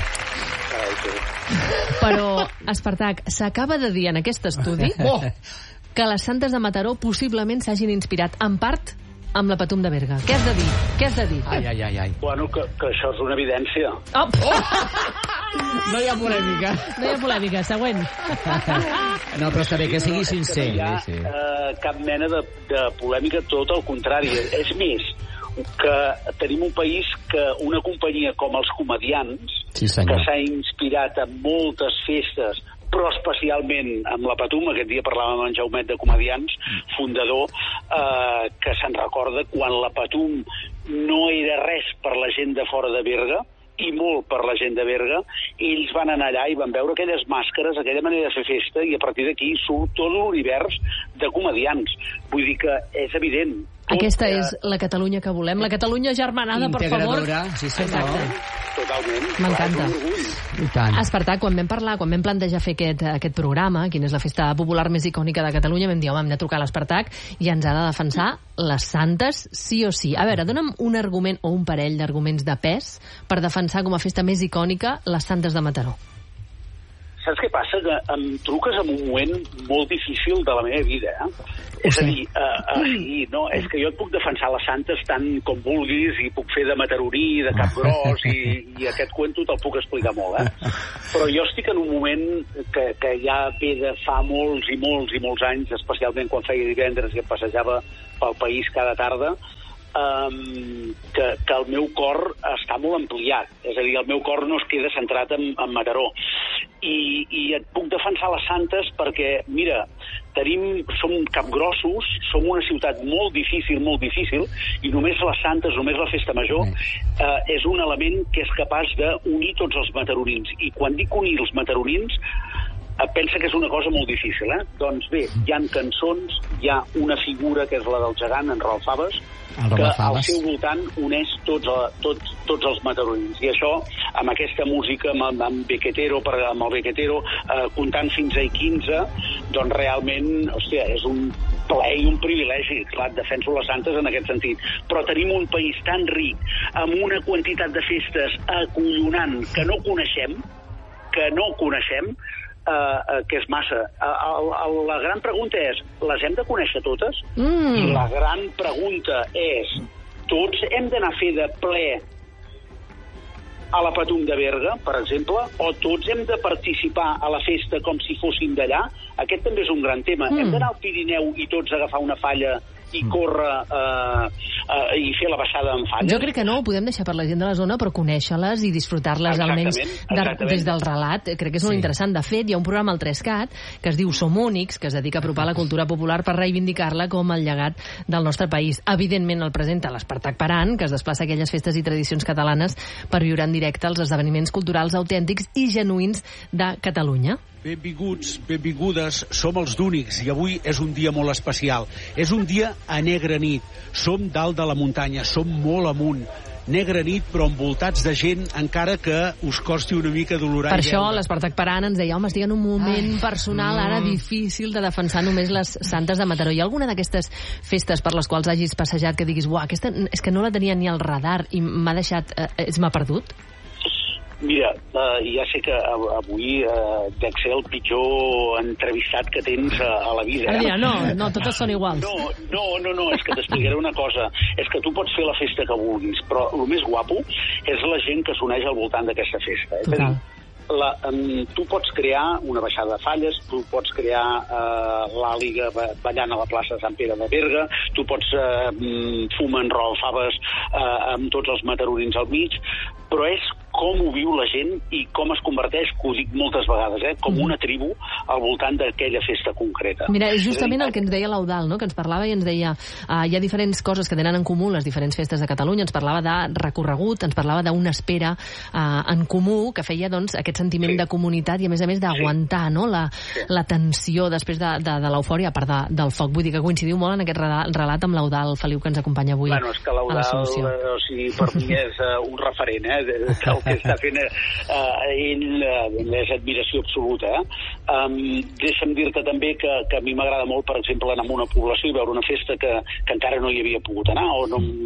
Però, Espartac, s'acaba de dir en aquest estudi que les Santes de Mataró possiblement s'hagin inspirat en part amb la Patum de Berga. Què has de dir? Què has de dir? Ai. Bueno, que això és una evidència. No hi ha polèmica. No hi ha polèmica. Següent. No, però està bé que sigui sincer. No hi ha cap mena de polèmica, tot el contrari. És més, que tenim un país que una companyia com els Comediants, que s'ha inspirat en moltes festes, però especialment amb la Patum, aquest dia parlàvem amb en Jaumet de Comediants, fundador, que se'n recorda quan la Patum no era res per la gent de fora de Berga, i molt per la gent de Berga, ells van anar allà i van veure aquelles màscares, aquella manera de fer festa, i a partir d'aquí surt tot l'univers de comediants. Vull dir que és evident. Aquesta és la Catalunya que volem, la Catalunya germanada, per favor. Integradora, sí senyor. Totalment. M'encanta. Espartac, quan vam plantejar fer aquest programa, quina és la festa popular més icònica de Catalunya, vam dir, home, hem de trucar a l'Espartac i ens ha de defensar les Santes sí o sí. A veure, dona'm un argument o un parell d'arguments de pes per defensar com a festa més icònica les Santes de Mataró. Saps què passa? Que em truques en un moment molt difícil de la meva vida, És a dir, és que jo et puc defensar les Santes tant com vulguis i puc fer de matarorí, de capgròs i aquest cuento te'l puc explicar molt, Però jo estic en un moment que ja ve de fa molts i molts i molts anys, especialment quan feia divendres i em passejava pel país cada tarda, que el meu cor està molt ampliat. És a dir, el meu cor no es queda centrat en Mataró. I et puc defensar les Santes perquè, mira, som capgrossos, som una ciutat molt difícil, i només les Santes, només la Festa Major, és un element que és capaç d'unir tots els mataronins. I quan dic unir els mataronins, pensa que és una cosa molt difícil, Doncs bé, hi ha cançons, hi ha una figura que és la del gegant, en Raül Faves, que al seu voltant uneix tots els mataronins. I això, amb aquesta música, amb el Bequetero, comptant fins a 15, doncs realment, hòstia, és un plaer i un privilegi. Clar, defenso les Santes en aquest sentit. Però tenim un país tan ric, amb una quantitat de festes acollonant que no coneixem, que és massa. La gran pregunta és, les hem de conèixer totes? I la gran pregunta és, tots hem d'anar a fer de ple a la Patum de Berga, per exemple, o tots hem de participar a la festa com si fossin d'allà? Aquest també és un gran tema. Hem d'anar al Pirineu i tots agafar una falla i córrer i fer la baixada en falles? Jo crec que no, ho podem deixar per la gent de la zona, però conèixer-les i disfrutar-les almenys des del relat. Crec que és molt interessant. De fet, hi ha un programa al 3CAT que es diu Som Únics, que es dedica a apropar la cultura popular per reivindicar-la com el llegat del nostre país. Evidentment el presenta l'Espartac Paran, que es desplaça a aquelles festes i tradicions catalanes per viure en directe els esdeveniments culturals autèntics i genuïns de Catalunya. Benvinguts, benvingudes, som els d'Únics i avui és un dia molt especial. És un dia a negra nit. Som dalt de la muntanya, som molt amunt. Negra nit, però envoltats de gent, encara que us costi una mica d'olorar. Per això l'Espartac Paran ens deia, home, estic en un moment personal ara difícil de defensar només les Santes de Mataró. Hi ha alguna d'aquestes festes per les quals hagis passejat que diguis, uah, aquesta és que no la tenia ni al radar i m'ha deixat, m'ha perdut? Mira, ja sé que avui dec ser el pitjor entrevistat que tens a la vida. No, totes són iguals. No, és que t'explicaré una cosa. És que tu pots fer la festa que vulguis, però el més guapo és la gent que s'uneix al voltant d'aquesta festa. És a dir, tu pots crear una baixada de falles, tu pots crear l'àliga ballant a la plaça de Sant Pere de Berga, tu pots fumar en Raül Faves amb tots els mataronins al mig, però és com ho viu la gent i com es converteix, que ho dic moltes vegades, com una tribu al voltant d'aquella festa concreta. Mira, és justament el que ens deia l'Eudald, no? Que ens parlava i ens deia hi ha diferents coses que tenen en comú les diferents festes de Catalunya, ens parlava de recorregut, ens parlava d'una espera en comú que feia doncs, aquest sentiment de comunitat i a més d'aguantar la tensió després de l'eufòria a part del foc. Vull dir que coincidiu molt en aquest relat amb l'Eudald Feliu que ens acompanya avui és que l'Eudald, o sigui, per mi és un referent, el que està fent ell és admiració absoluta. Deixa'm dir-te també que a mi m'agrada molt, per exemple, anar a una població i veure una festa que encara no hi havia pogut anar o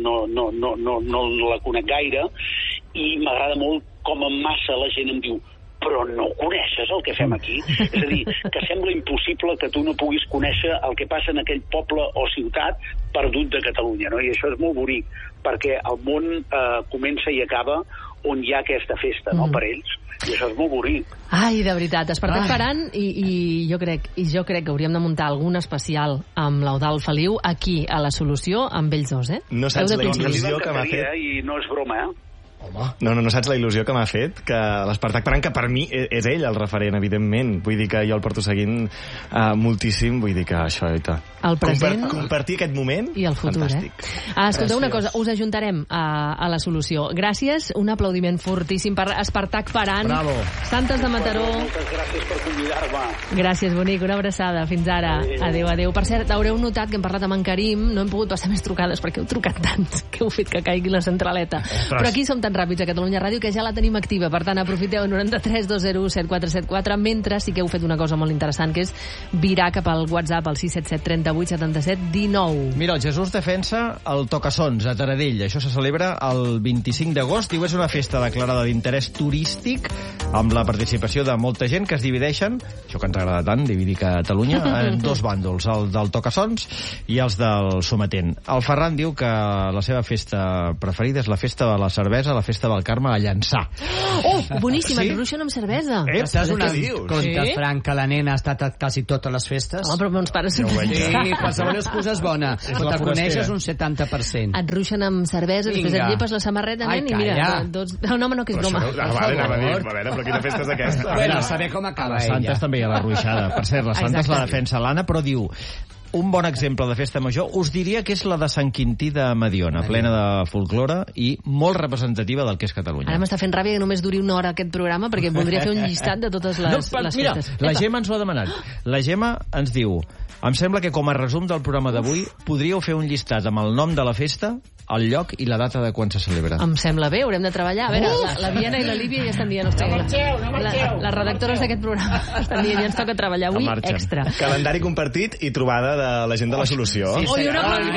no la conec gaire, i m'agrada molt com en massa la gent em diu, però no coneixes el que fem aquí? És a dir, que sembla impossible que tu no puguis conèixer el que passa en aquell poble o ciutat perdut de Catalunya, no? I això és molt bonic, perquè el món comença i acaba on hi ha aquesta festa, no?, per ells. I això és molt bonic. Ai, de veritat, Espartac Paran, i jo crec que hauríem de muntar algun especial amb l'Eudald Feliu aquí, a La Solució, amb ells dos, No saps la il·lusió que m'ha fet. I no és broma, No saps la il·lusió que m'ha fet que l'Espartac Paran, que per mi és ell el referent, evidentment, vull dir que jo el porto seguint moltíssim, vull dir que això el present compartir aquest moment i el futur, fantàstic. Escolteu una cosa, us ajuntarem a La Solució. Gràcies, un aplaudiment fortíssim per Espartac Paran. Bravo. Santes de Mataró. Moltes gràcies per convidar-me. Gràcies, bonic, una abraçada, fins ara. Adéu. Per cert, haureu notat que hem parlat amb en Karim, no hem pogut passar més trucades perquè heu trucat tants que heu fet que caigui la centraleta. Però aquí som tan ràpids a Catalunya Ràdio que ja la tenim activa, per tant aprofiteu el 93 201 7474, mentre sí que heu fet una cosa molt interessant, que és virar cap al WhatsApp al 677 38 77 19. Mira, el Jesús defensa el Tocassons a Taradell. Això se celebra el 25 d'agost. Diu, és una festa declarada d'interès turístic amb la participació de molta gent que es divideixen, això que ens agrada tant, dividir Catalunya, en dos bàndols, el del Tocassons i els del Sometent. El Ferran diu que la seva festa preferida és la festa de la cervesa, la Festa del Carme a Llançà. Oh, boníssim, et ruixen amb cervesa. Estàs donant compte, Frank, que la nena ha estat a quasi totes les festes? Però meus pares... Sí, qualsevol excusa és bona, però te coneixes un 70%. Et ruixen amb cervesa, després et llepes la samarreta, nen, i mira... No, no, que és broma. A veure, però quina festa és aquesta? Bueno, saber com acaba ella. A les Santes també hi ha la ruixada. Per cert, les Santes la defensa l'Anna, però diu... Un bon exemple de festa major us diria que és la de Sant Quintí de Mediona, plena de folklore i molt representativa del que és Catalunya. Ara m'està fent ràbia que només duri una hora aquest programa perquè voldria fer un llistat de totes les festes. Mira, la Gemma ens ho ha demanat. La Gemma ens diu: em sembla que com a resum del programa d'avui podríeu fer un llistat amb el nom de la festa, el lloc i la data de quan se celebra. Em sembla bé, haurem de treballar. A veure, la Viena i la Líbia ja estan dient... No marxeu. Les redactores d'aquest programa estan dient ja ens toca treballar avui extra. Calendari compartit i trobada de la gent de la solució. Sí,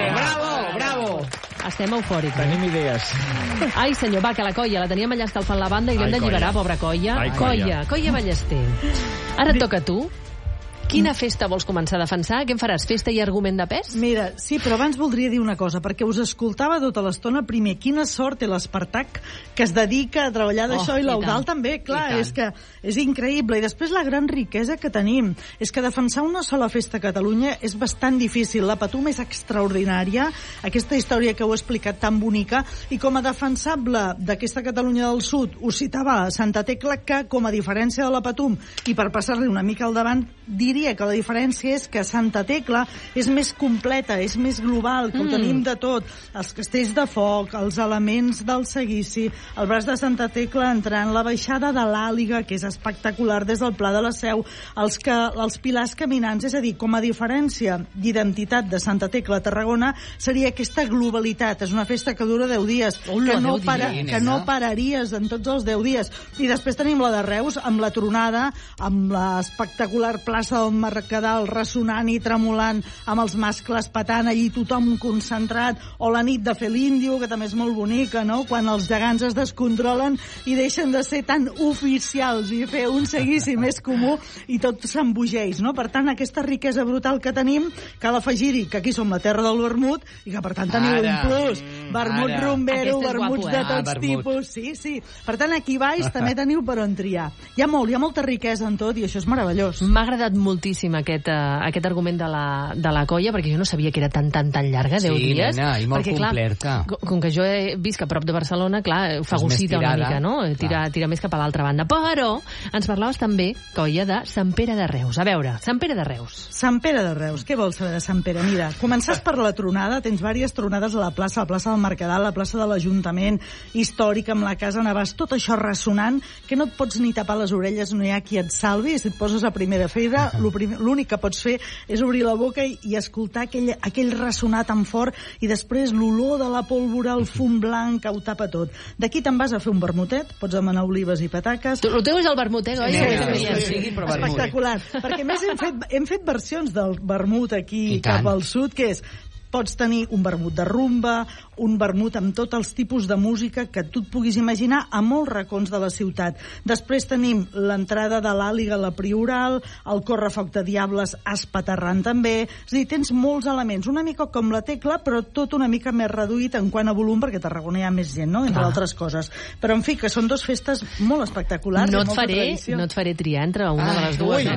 bravo! Estem eufòrics. Tenim idees. Ai, senyor, va, que la Colla la teníem allà escalfant la banda i l'hem d'alliberar, pobra Colla. Colla Ballester. Ara et toca a tu. Quina festa vols començar a defensar? Què en faràs? Festa i argument de pes? Mira, sí, però abans voldria dir una cosa, perquè us escoltava tota l'estona. Primer, quina sort té l'Espartac, que es dedica a treballar d'això, i l'Eudal també. Clar, és que és increïble. I després la gran riquesa que tenim és que defensar una sola festa a Catalunya és bastant difícil. La Patum és extraordinària, aquesta història que heu explicat tan bonica, i com a defensable d'aquesta Catalunya del Sud us citava Santa Tecla, que com a diferència de la Patum, i per passar-li una mica al davant, diria que la diferència és que Santa Tecla és més completa, és més global, que ho tenim de tot. Els castells de foc, els elements del seguici, el braç de Santa Tecla entrant, la baixada de l'Àliga, que és espectacular des del Pla de la Seu, els pilars caminants. És a dir, com a diferència d'identitat de Santa Tecla a Tarragona seria aquesta globalitat. És una festa que dura 10 dies, que no pararies en tots els 10 dies. I després tenim la de Reus, amb la tronada, amb l'espectacular plaça del Mercadal ressonant i tremolant, amb els mascles petant allí, tothom concentrat, o la nit de fer l'Índio, que també és molt bonica, no?, quan els gegants es descontrolen i deixen de ser tan oficials i fer un seguici més comú i tot s'embogeix, no? Per tant, aquesta riquesa brutal que tenim, cal afegir-hi que aquí som la terra del vermut i que per tant teniu un plus, vermut rumbero, vermuts de tots tipus, sí. Per tant, aquí baix també teniu per on triar. Hi ha molta riquesa en tot i això és meravellós. M'ha agradat moltíssim aquest argument de la Colla, perquè jo no sabia que era tan llarga, 10 dies. Sí, nena, i molt completa. Com que jo visc a prop de Barcelona, clar, fagocita una mica, no? Tira més cap a l'altra banda. Però ens parlaves també, Colla, de Sant Pere de Reus. A veure, Sant Pere de Reus. Sant Pere de Reus, què vols saber de Sant Pere? Mira, començàs per la tronada, tens diverses tronades a la plaça del Mercadal, la plaça de l'Ajuntament, històrica, amb la Casa Navàs, tot això ressonant, que no et pots ni tapar les orelles, no hi ha qui et salvi, si et poses a primera fila, l'únic que pots fer és obrir la boca i escoltar aquell ressonar tan fort, i després l'olor de la pólvora, el fum blanc que ho tapa tot. D'aquí te'n vas a fer un vermutet, pots demanar olives i pataques. El teu és el vermutet, oi? Espectacular, perquè a més hem fet versions del vermut aquí cap al sud, que és: pots tenir un vermut de rumba, un vermut amb tots els tipus de música que tu et puguis imaginar a molts racons de la ciutat. Després tenim l'entrada de l'Àliga, la Prioral, el correfoc de Diables espaterrant també. És a dir, tens molts elements, una mica com la Tecla, però tot una mica més reduït en quant a volum, perquè a Tarragona hi ha més gent, no?, entre altres coses. Però, en fi, que són dues festes molt espectaculars. No et faré triar entre una de les dues.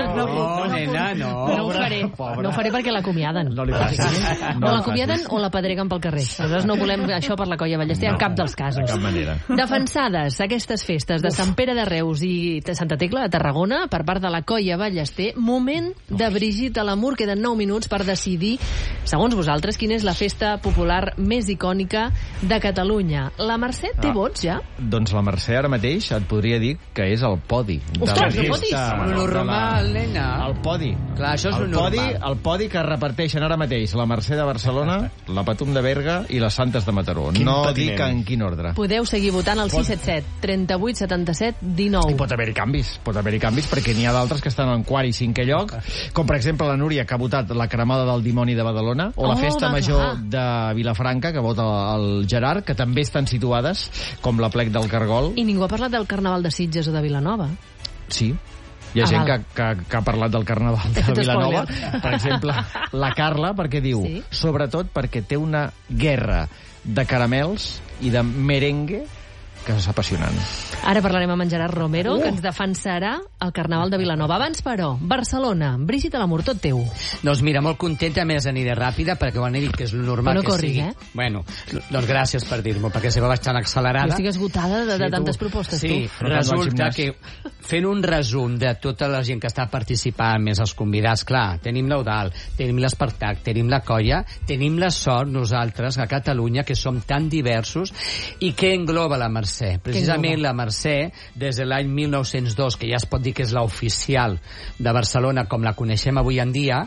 Nena, no. No ho faré perquè l'acomiaden. No li passi. No l'acomiaden o la pedreguen pel carrer. Aleshores no volem això per la Colla Ballester en cap dels casos. De cap manera. Defensades aquestes festes de Sant Pere de Reus i de Santa Tecla de Tarragona per part de la Colla Ballester, moment de Brigitte Lamour. Queden 9 minuts per decidir, segons vosaltres, quina és la festa popular més icònica de Catalunya. La Mercè té vots ja? Doncs la Mercè ara mateix et podria dir que és el podi. Ostres, no fotis! Lo normal, nena. El podi. Clar, això és lo normal. El podi que reparteixen ara mateix la Mercè de Barcelona, la Patum de Berga i les Santes de Mataró. No dic en quin ordre. Podeu seguir votant al 677 38 77 19. I pot haver-hi canvis perquè n'hi ha d'altres que estan en quart i cinquè lloc, com per exemple la Núria, que ha votat la cremada del dimoni de Badalona, o la festa major de Vilafranca, que vota el Gerard, que també estan situades, com la plec del Cargol. I ningú ha parlat del Carnaval de Sitges o de Vilanova. Sí. Hi ha gent que ha parlat del Carnaval de Vilanova, per exemple, la Carla, perquè diu, sobretot perquè té una guerra de caramels i de merengue que és apassionant. Ara parlarem amb en Gerard Romero, que ens defensarà el Carnaval de Vilanova. Abans, però, Barcelona, Brigitte Lamour, tot teu. Doncs mira, molt contenta, més aniré ràpida, perquè ho han dit que és normal que sigui. Bueno, doncs gràcies per dir-m'ho, perquè si vaig tan accelerada... Jo estic esgotada de tantes propostes, tu. Sí, resulta que fent un resum de tota la gent que està participant, més els convidats, clar, tenim l'Eudal, tenim l'Espartac, tenim la Colla, tenim la sort nosaltres a Catalunya, que som tan diversos, i què engloba la Mercè? Precisament la Mercè, des de l'any 1902, que ja es pot dir que és l'oficial de Barcelona com la coneixem avui en dia,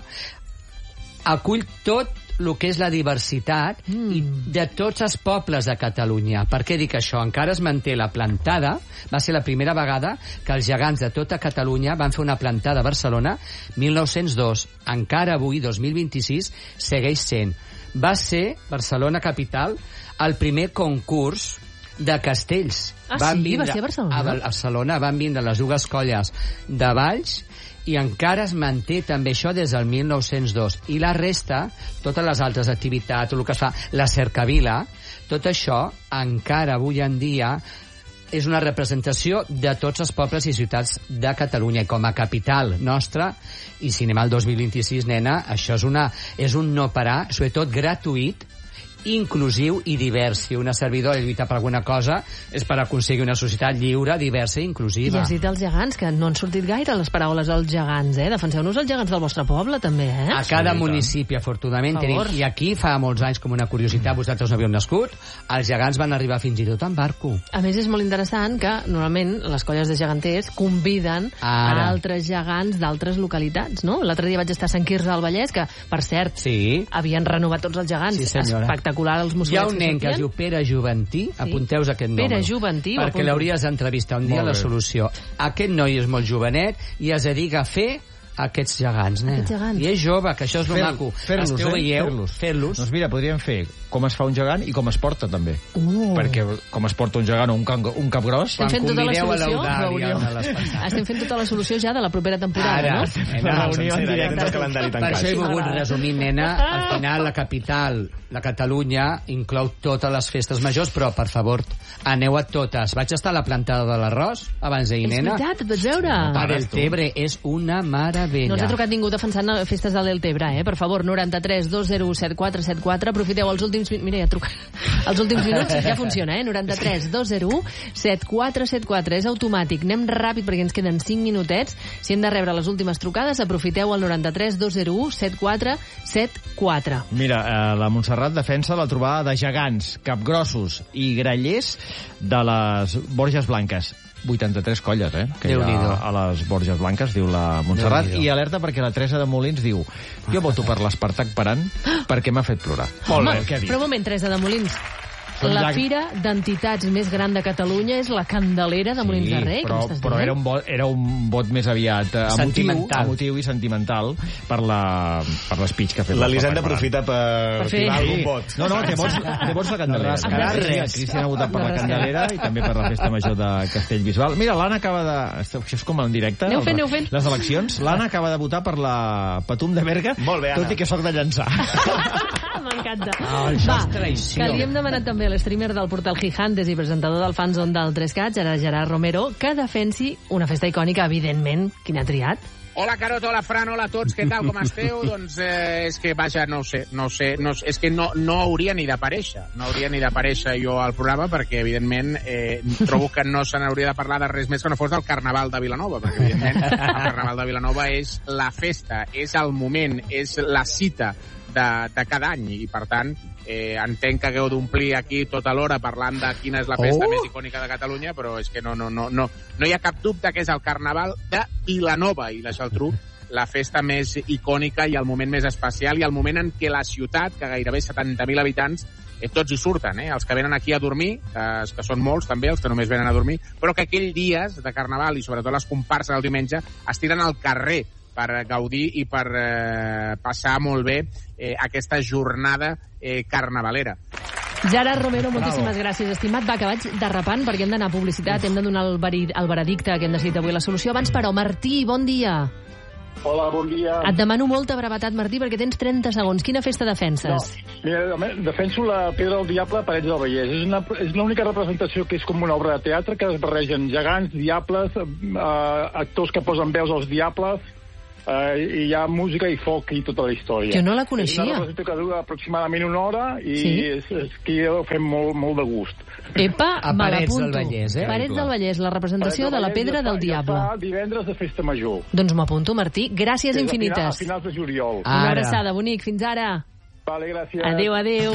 acull tot el que és la diversitat i de tots els pobles de Catalunya. Per què dic això? Encara es manté la plantada. Va ser la primera vegada que els gegants de tota Catalunya van fer una plantada a Barcelona, 1902. Encara avui, 2026, segueix sent. Va ser Barcelona capital el primer concurs de castells. Va ser a Barcelona? A Barcelona van vindre les dues colles de Valls i encara es manté també això des del 1902. I la resta, totes les altres activitats, tot el que es fa, la cercavila, tot això encara avui en dia és una representació de tots els pobles i ciutats de Catalunya. I com a capital nostra, i si anem al 2026, nena, això és un no parar, sobretot gratuït, inclusiu i divers. Si una servidora lluita per alguna cosa és per aconseguir una societat lliure, diversa i inclusiva. I has dit els gegants, que no han sortit gaire les paraules als gegants, Defenseu-nos els gegants del vostre poble, també, A cada municipi, afortunadament, tenim, i aquí fa molts anys, com una curiositat, vosaltres no havíeu nascut, els gegants van arribar fins i tot en barco. A més, és molt interessant que, normalment, les colles de geganters conviden a altres gegants d'altres localitats, no? L'altre dia vaig estar a Sant Quirze del Vallès, que, per cert, havien renovat tots els gegants. Sí, espectacular, els mussolets. Hi ha un nen que es diu Pere Juventí, apunteu-vos aquest nom. Pere Juventí, perquè l'hauries d'entrevistar un dia a La Solució. Aquest noi és molt jovenet i es dedica a fer aquests gegants, nen. I és jove, que això és lo maco. Fer-los. Doncs mira, podríem fer com es fa un gegant i com es porta, també. Perquè com es porta un gegant o un capgròs... Estem fent tota la solució, estem fent tota la solució ja de la propera temporada, no? Per això he volgut resumir, nena. Al final, la capital, la Catalunya, inclou totes les festes majors, però, per favor, aneu a totes. Vaig estar a la plantada de l'arròs abans d'ahir, nena. És veritat, et vaig veure. Per Deltebre és una meravella. No ens ha trucat ningú defensant festes de Deltebre, Per favor, 93 201 7474. Aprofiteu els últims... Mira, ja truca. Els últims minuts ja funciona, 93 201 7474. És automàtic. Anem ràpid perquè ens queden 5 minutets. Si hem de rebre les últimes trucades, aprofiteu el 93 201 7474. Mira, la Montserrat defensa la trobada de gegants, capgrossos i grallers de les Borges Blanques. 83 colles, que hi ha a les Borges Blanques, diu la Montserrat. I alerta perquè la Teresa de Molins diu: jo voto per l'Espartac Paran perquè m'ha fet plorar. Molt bé, què ha dit? Però un moment, Teresa de Molins. La fira d'entitats més gran de Catalunya és la Candelera de Molins de Rei. Però era un vot més aviat emotiu i sentimental per l'espeech que ha fet. L'Elisenda aprofita per tirar algun vot. No, té vots la Candelera. Cristian ha votat per la Candelera i també per la festa major de Castellbisbal. Mira, l'Anna acaba de... Això és com en directe. Aneu fent. Les eleccions. L'Anna acaba de votar per la Patum de Berga, tot i que soc de llançar. M'encanta. Això és traïció. Que li hem demanat també a l'streamer del portal Gigantes i presentador del fanzone del 3CAT, Gerard Romero, que defensi una festa icònica, evidentment. Quin ha triat? Hola, Carot, hola, Fran, hola a tots, què tal, com esteu? Doncs és que, vaja, no ho sé, és que no hauria ni d'aparèixer, jo al programa, perquè, evidentment, trobo que no se n'hauria de parlar de res més que no fos del Carnaval de Vilanova, perquè, evidentment, el Carnaval de Vilanova és la festa, és el moment, és la cita de cada any, i, per tant, entenc que hagueu d'omplir aquí tota l'hora parlant de quina és la festa més icònica de Catalunya, però és que no hi ha cap dubte que és el Carnaval de Vilanova i la Geltrú, la festa més icònica i el moment més especial i el moment en què la ciutat, que gairebé 70.000 habitants, tots hi surten, els que venen aquí a dormir, que són molts també, els que només venen a dormir, però que aquell dies de Carnaval i sobretot les comparses del diumenge es tiren al carrer per gaudir i per passar molt bé aquesta jornada carnavalera. Gerard Romero, moltíssimes gràcies, estimat. Va, que vaig derrapant perquè hem d'anar a publicitat, hem de donar el veredicte que hem decidit avui la solució. Abans, però, Martí, bon dia. Hola, bon dia. Et demano molta brevetat, Martí, perquè tens 30 segons. Quina festa defenses? Mira, defenso la Pedra del Diable a Parets del Vallès. És l'única representació que és com una obra de teatre, que es barregen gegants, diables, actors que posen veus als diables, i hi ha música i foc i tota la història. Jo no la coneixia. És una representació que dura aproximadament una hora i és que ho fem molt de gust. Epa, a me Parets l'apunto. del Vallès, Parets del Vallès, la representació de la Pedra del Diable. Ja fa divendres de Festa Major. Doncs m'apunto, Martí. Gràcies infinites. A finals de juliol. Una abraçada, bonic. Fins ara. Vale, gràcies. Adéu, adéu.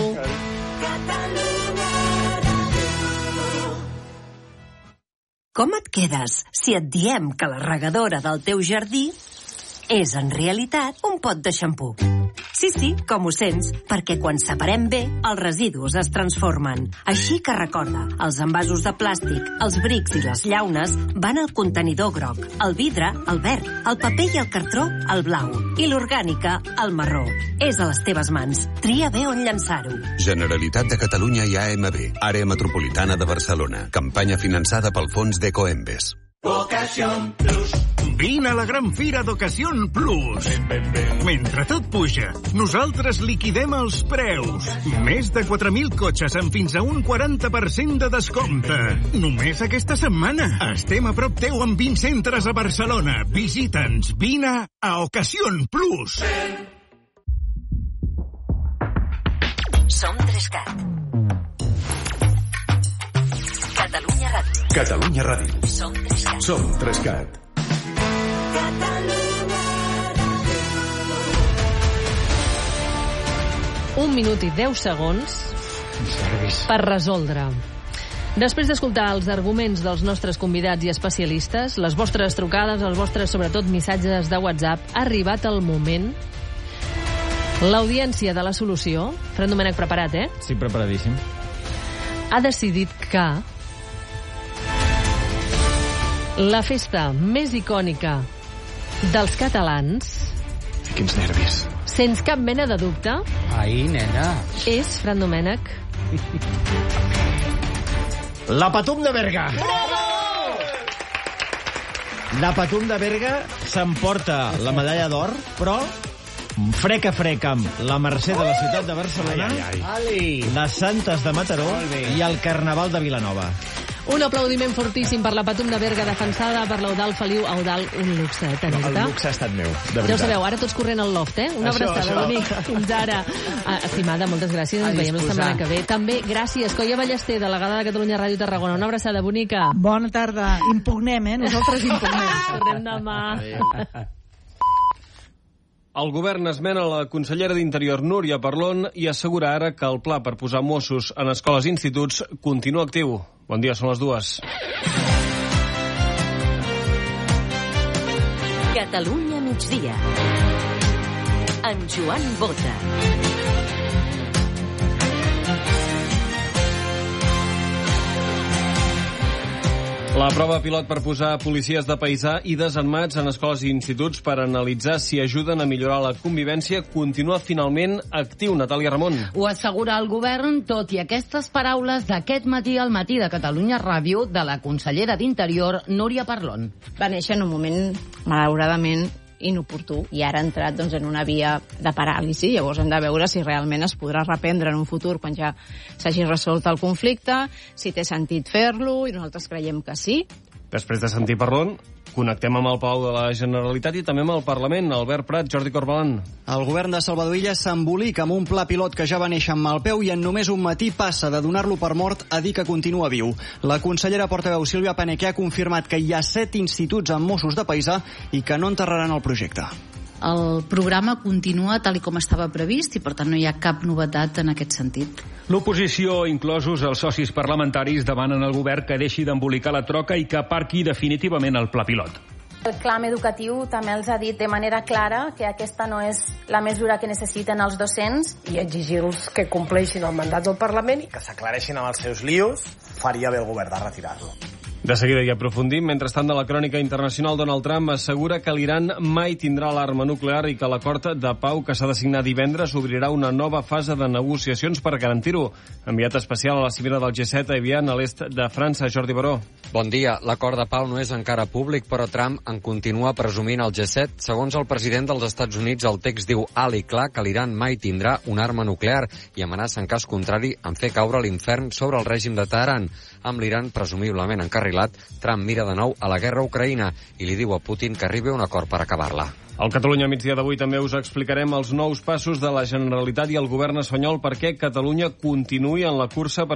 Com et quedes si et diem que la regadora del teu jardí és, en realitat, un pot de xampú? Sí, com ho sents, perquè quan separem bé, els residus es transformen. Així que recorda, els envasos de plàstic, els brics i les llaunes van al contenidor groc, el vidre al verd, el paper i el cartró al blau i l'orgànica al marró. És a les teves mans. Tria bé on llançar-ho. Generalitat de Catalunya i AMB, Àrea Metropolitana de Barcelona. Campanya finançada pel fons d'Ecoembes. Ocasión Plus. Vine a la gran fira d'Ocasión Plus. Mentre tot puja, nosaltres liquidem els preus. Més de 4.000 cotxes amb fins a un 40% de descompte. Només aquesta setmana. Estem a prop teu amb 20 centres a Barcelona. Visita'ns. Vine a Ocasión Plus. Som 3CAT. Catalunya Ràdio. Catalunya Ràdio. Som 3CAT. Som 3CAT. Un minut i 10 segons per resoldre. Després d'escoltar els arguments dels nostres convidats i especialistes, les vostres trucades, els vostres, sobretot, missatges de WhatsApp, ha arribat el moment. L'audiència de la solució, Fran Domènech, preparat, eh? Sí, preparadíssim. Ha decidit que la festa més icònica dels catalans, quins nervis, sense cap mena de dubte, ai, nena, és, Fran Domènech, la Patum de Berga. La Patum de Berga s'emporta la medalla d'or, però frec a frec amb la Mercè de la ciutat de Barcelona, les Santes de Mataró i el Carnaval de Vilanova. Un aplaudiment fortíssim per la Patum de Berga, defensada per l'Eudal Feliu. Eudal, un luxe, tenir-te. El luxe ha estat meu, de veritat. Ja ho sabeu, ara tots corrent al loft, eh? Una abraçada, bonic. Fins ara. Estimada, moltes gràcies. Ens veiem la setmana que ve. També, gràcies, Coia Ballester, delegada de Catalunya Ràdio Tarragona. Una abraçada, bonica. Bona tarda. Impugnem, eh? Nosaltres impugnem. Tornem demà. El govern esmena la consellera d'Interior, Núria Parlon, i assegura ara que el pla per posar Mossos en escoles i instituts continua actiu. Bon dia, són les 2. Catalunya migdia. En Joan Bota. La prova pilot per posar policies de paisà i desenmats en escoles i instituts per analitzar si ajuden a millorar la convivència continua finalment actiu. Natàlia Ramon. Ho assegura el govern, tot i aquestes paraules d'aquest matí al Matí de Catalunya Ràdio de la consellera d'Interior, Núria Parlon. Va néixer en un moment, malauradament, inoportú, i ara ha entrat en una via de paràlisi. Llavors hem de veure si realment es podrà reprendre en un futur quan ja s'hagi resolt el conflicte, si té sentit fer-lo, i nosaltres creiem que sí. Després de sentir Parlon, connectem amb el Palau de la Generalitat i també amb el Parlament. Albert Prat, Jordi Corbalan. El govern de Salvador Illa s'embolica amb un pla pilot que ja va néixer amb mal peu i en només un matí passa de donar-lo per mort a dir que continua viu. La consellera portaveu Sílvia Paneque ha confirmat que hi ha 7 instituts amb Mossos de paisà i que no enterraran el projecte. El programa continua tal com estava previst i, per tant, no hi ha cap novetat en aquest sentit. L'oposició, inclosos els socis parlamentaris, demanen al govern que deixi d'embolicar la troca i que aparqui definitivament el pla pilot. El clam educatiu també els ha dit de manera clara que aquesta no és la mesura que necessiten els docents. I exigir-los que compleixin el mandat del Parlament i que s'aclareixin amb els seus lios, faria bé el govern de retirar-lo. De seguida hi aprofundim. Mentrestant, de la crònica internacional, Donald Trump assegura que l'Iran mai tindrà l'arma nuclear i que l'acord de pau que s'ha de signar divendres obrirà una nova fase de negociacions per garantir-ho. Enviat especial a la cimera del G7 a Evian, a l'est de França, Jordi Baró. Bon dia. L'acord de pau no és encara públic, però Trump en continua presumint al G7. Segons el president dels Estats Units, el text diu alt i clar que l'Iran mai tindrà una arma nuclear i amenaça, en cas contrari, en fer caure l'infern sobre el règim de Teheran. Amb l'Iran presumiblement encarrilat, Trump mira de nou a la guerra a Ucraïna i li diu a Putin que arribi a un acord per acabar-la. Al Catalunya migdia d'avui també us explicarem els nous passos de la Generalitat i el govern espanyol perquè Catalunya continuï en la cursa per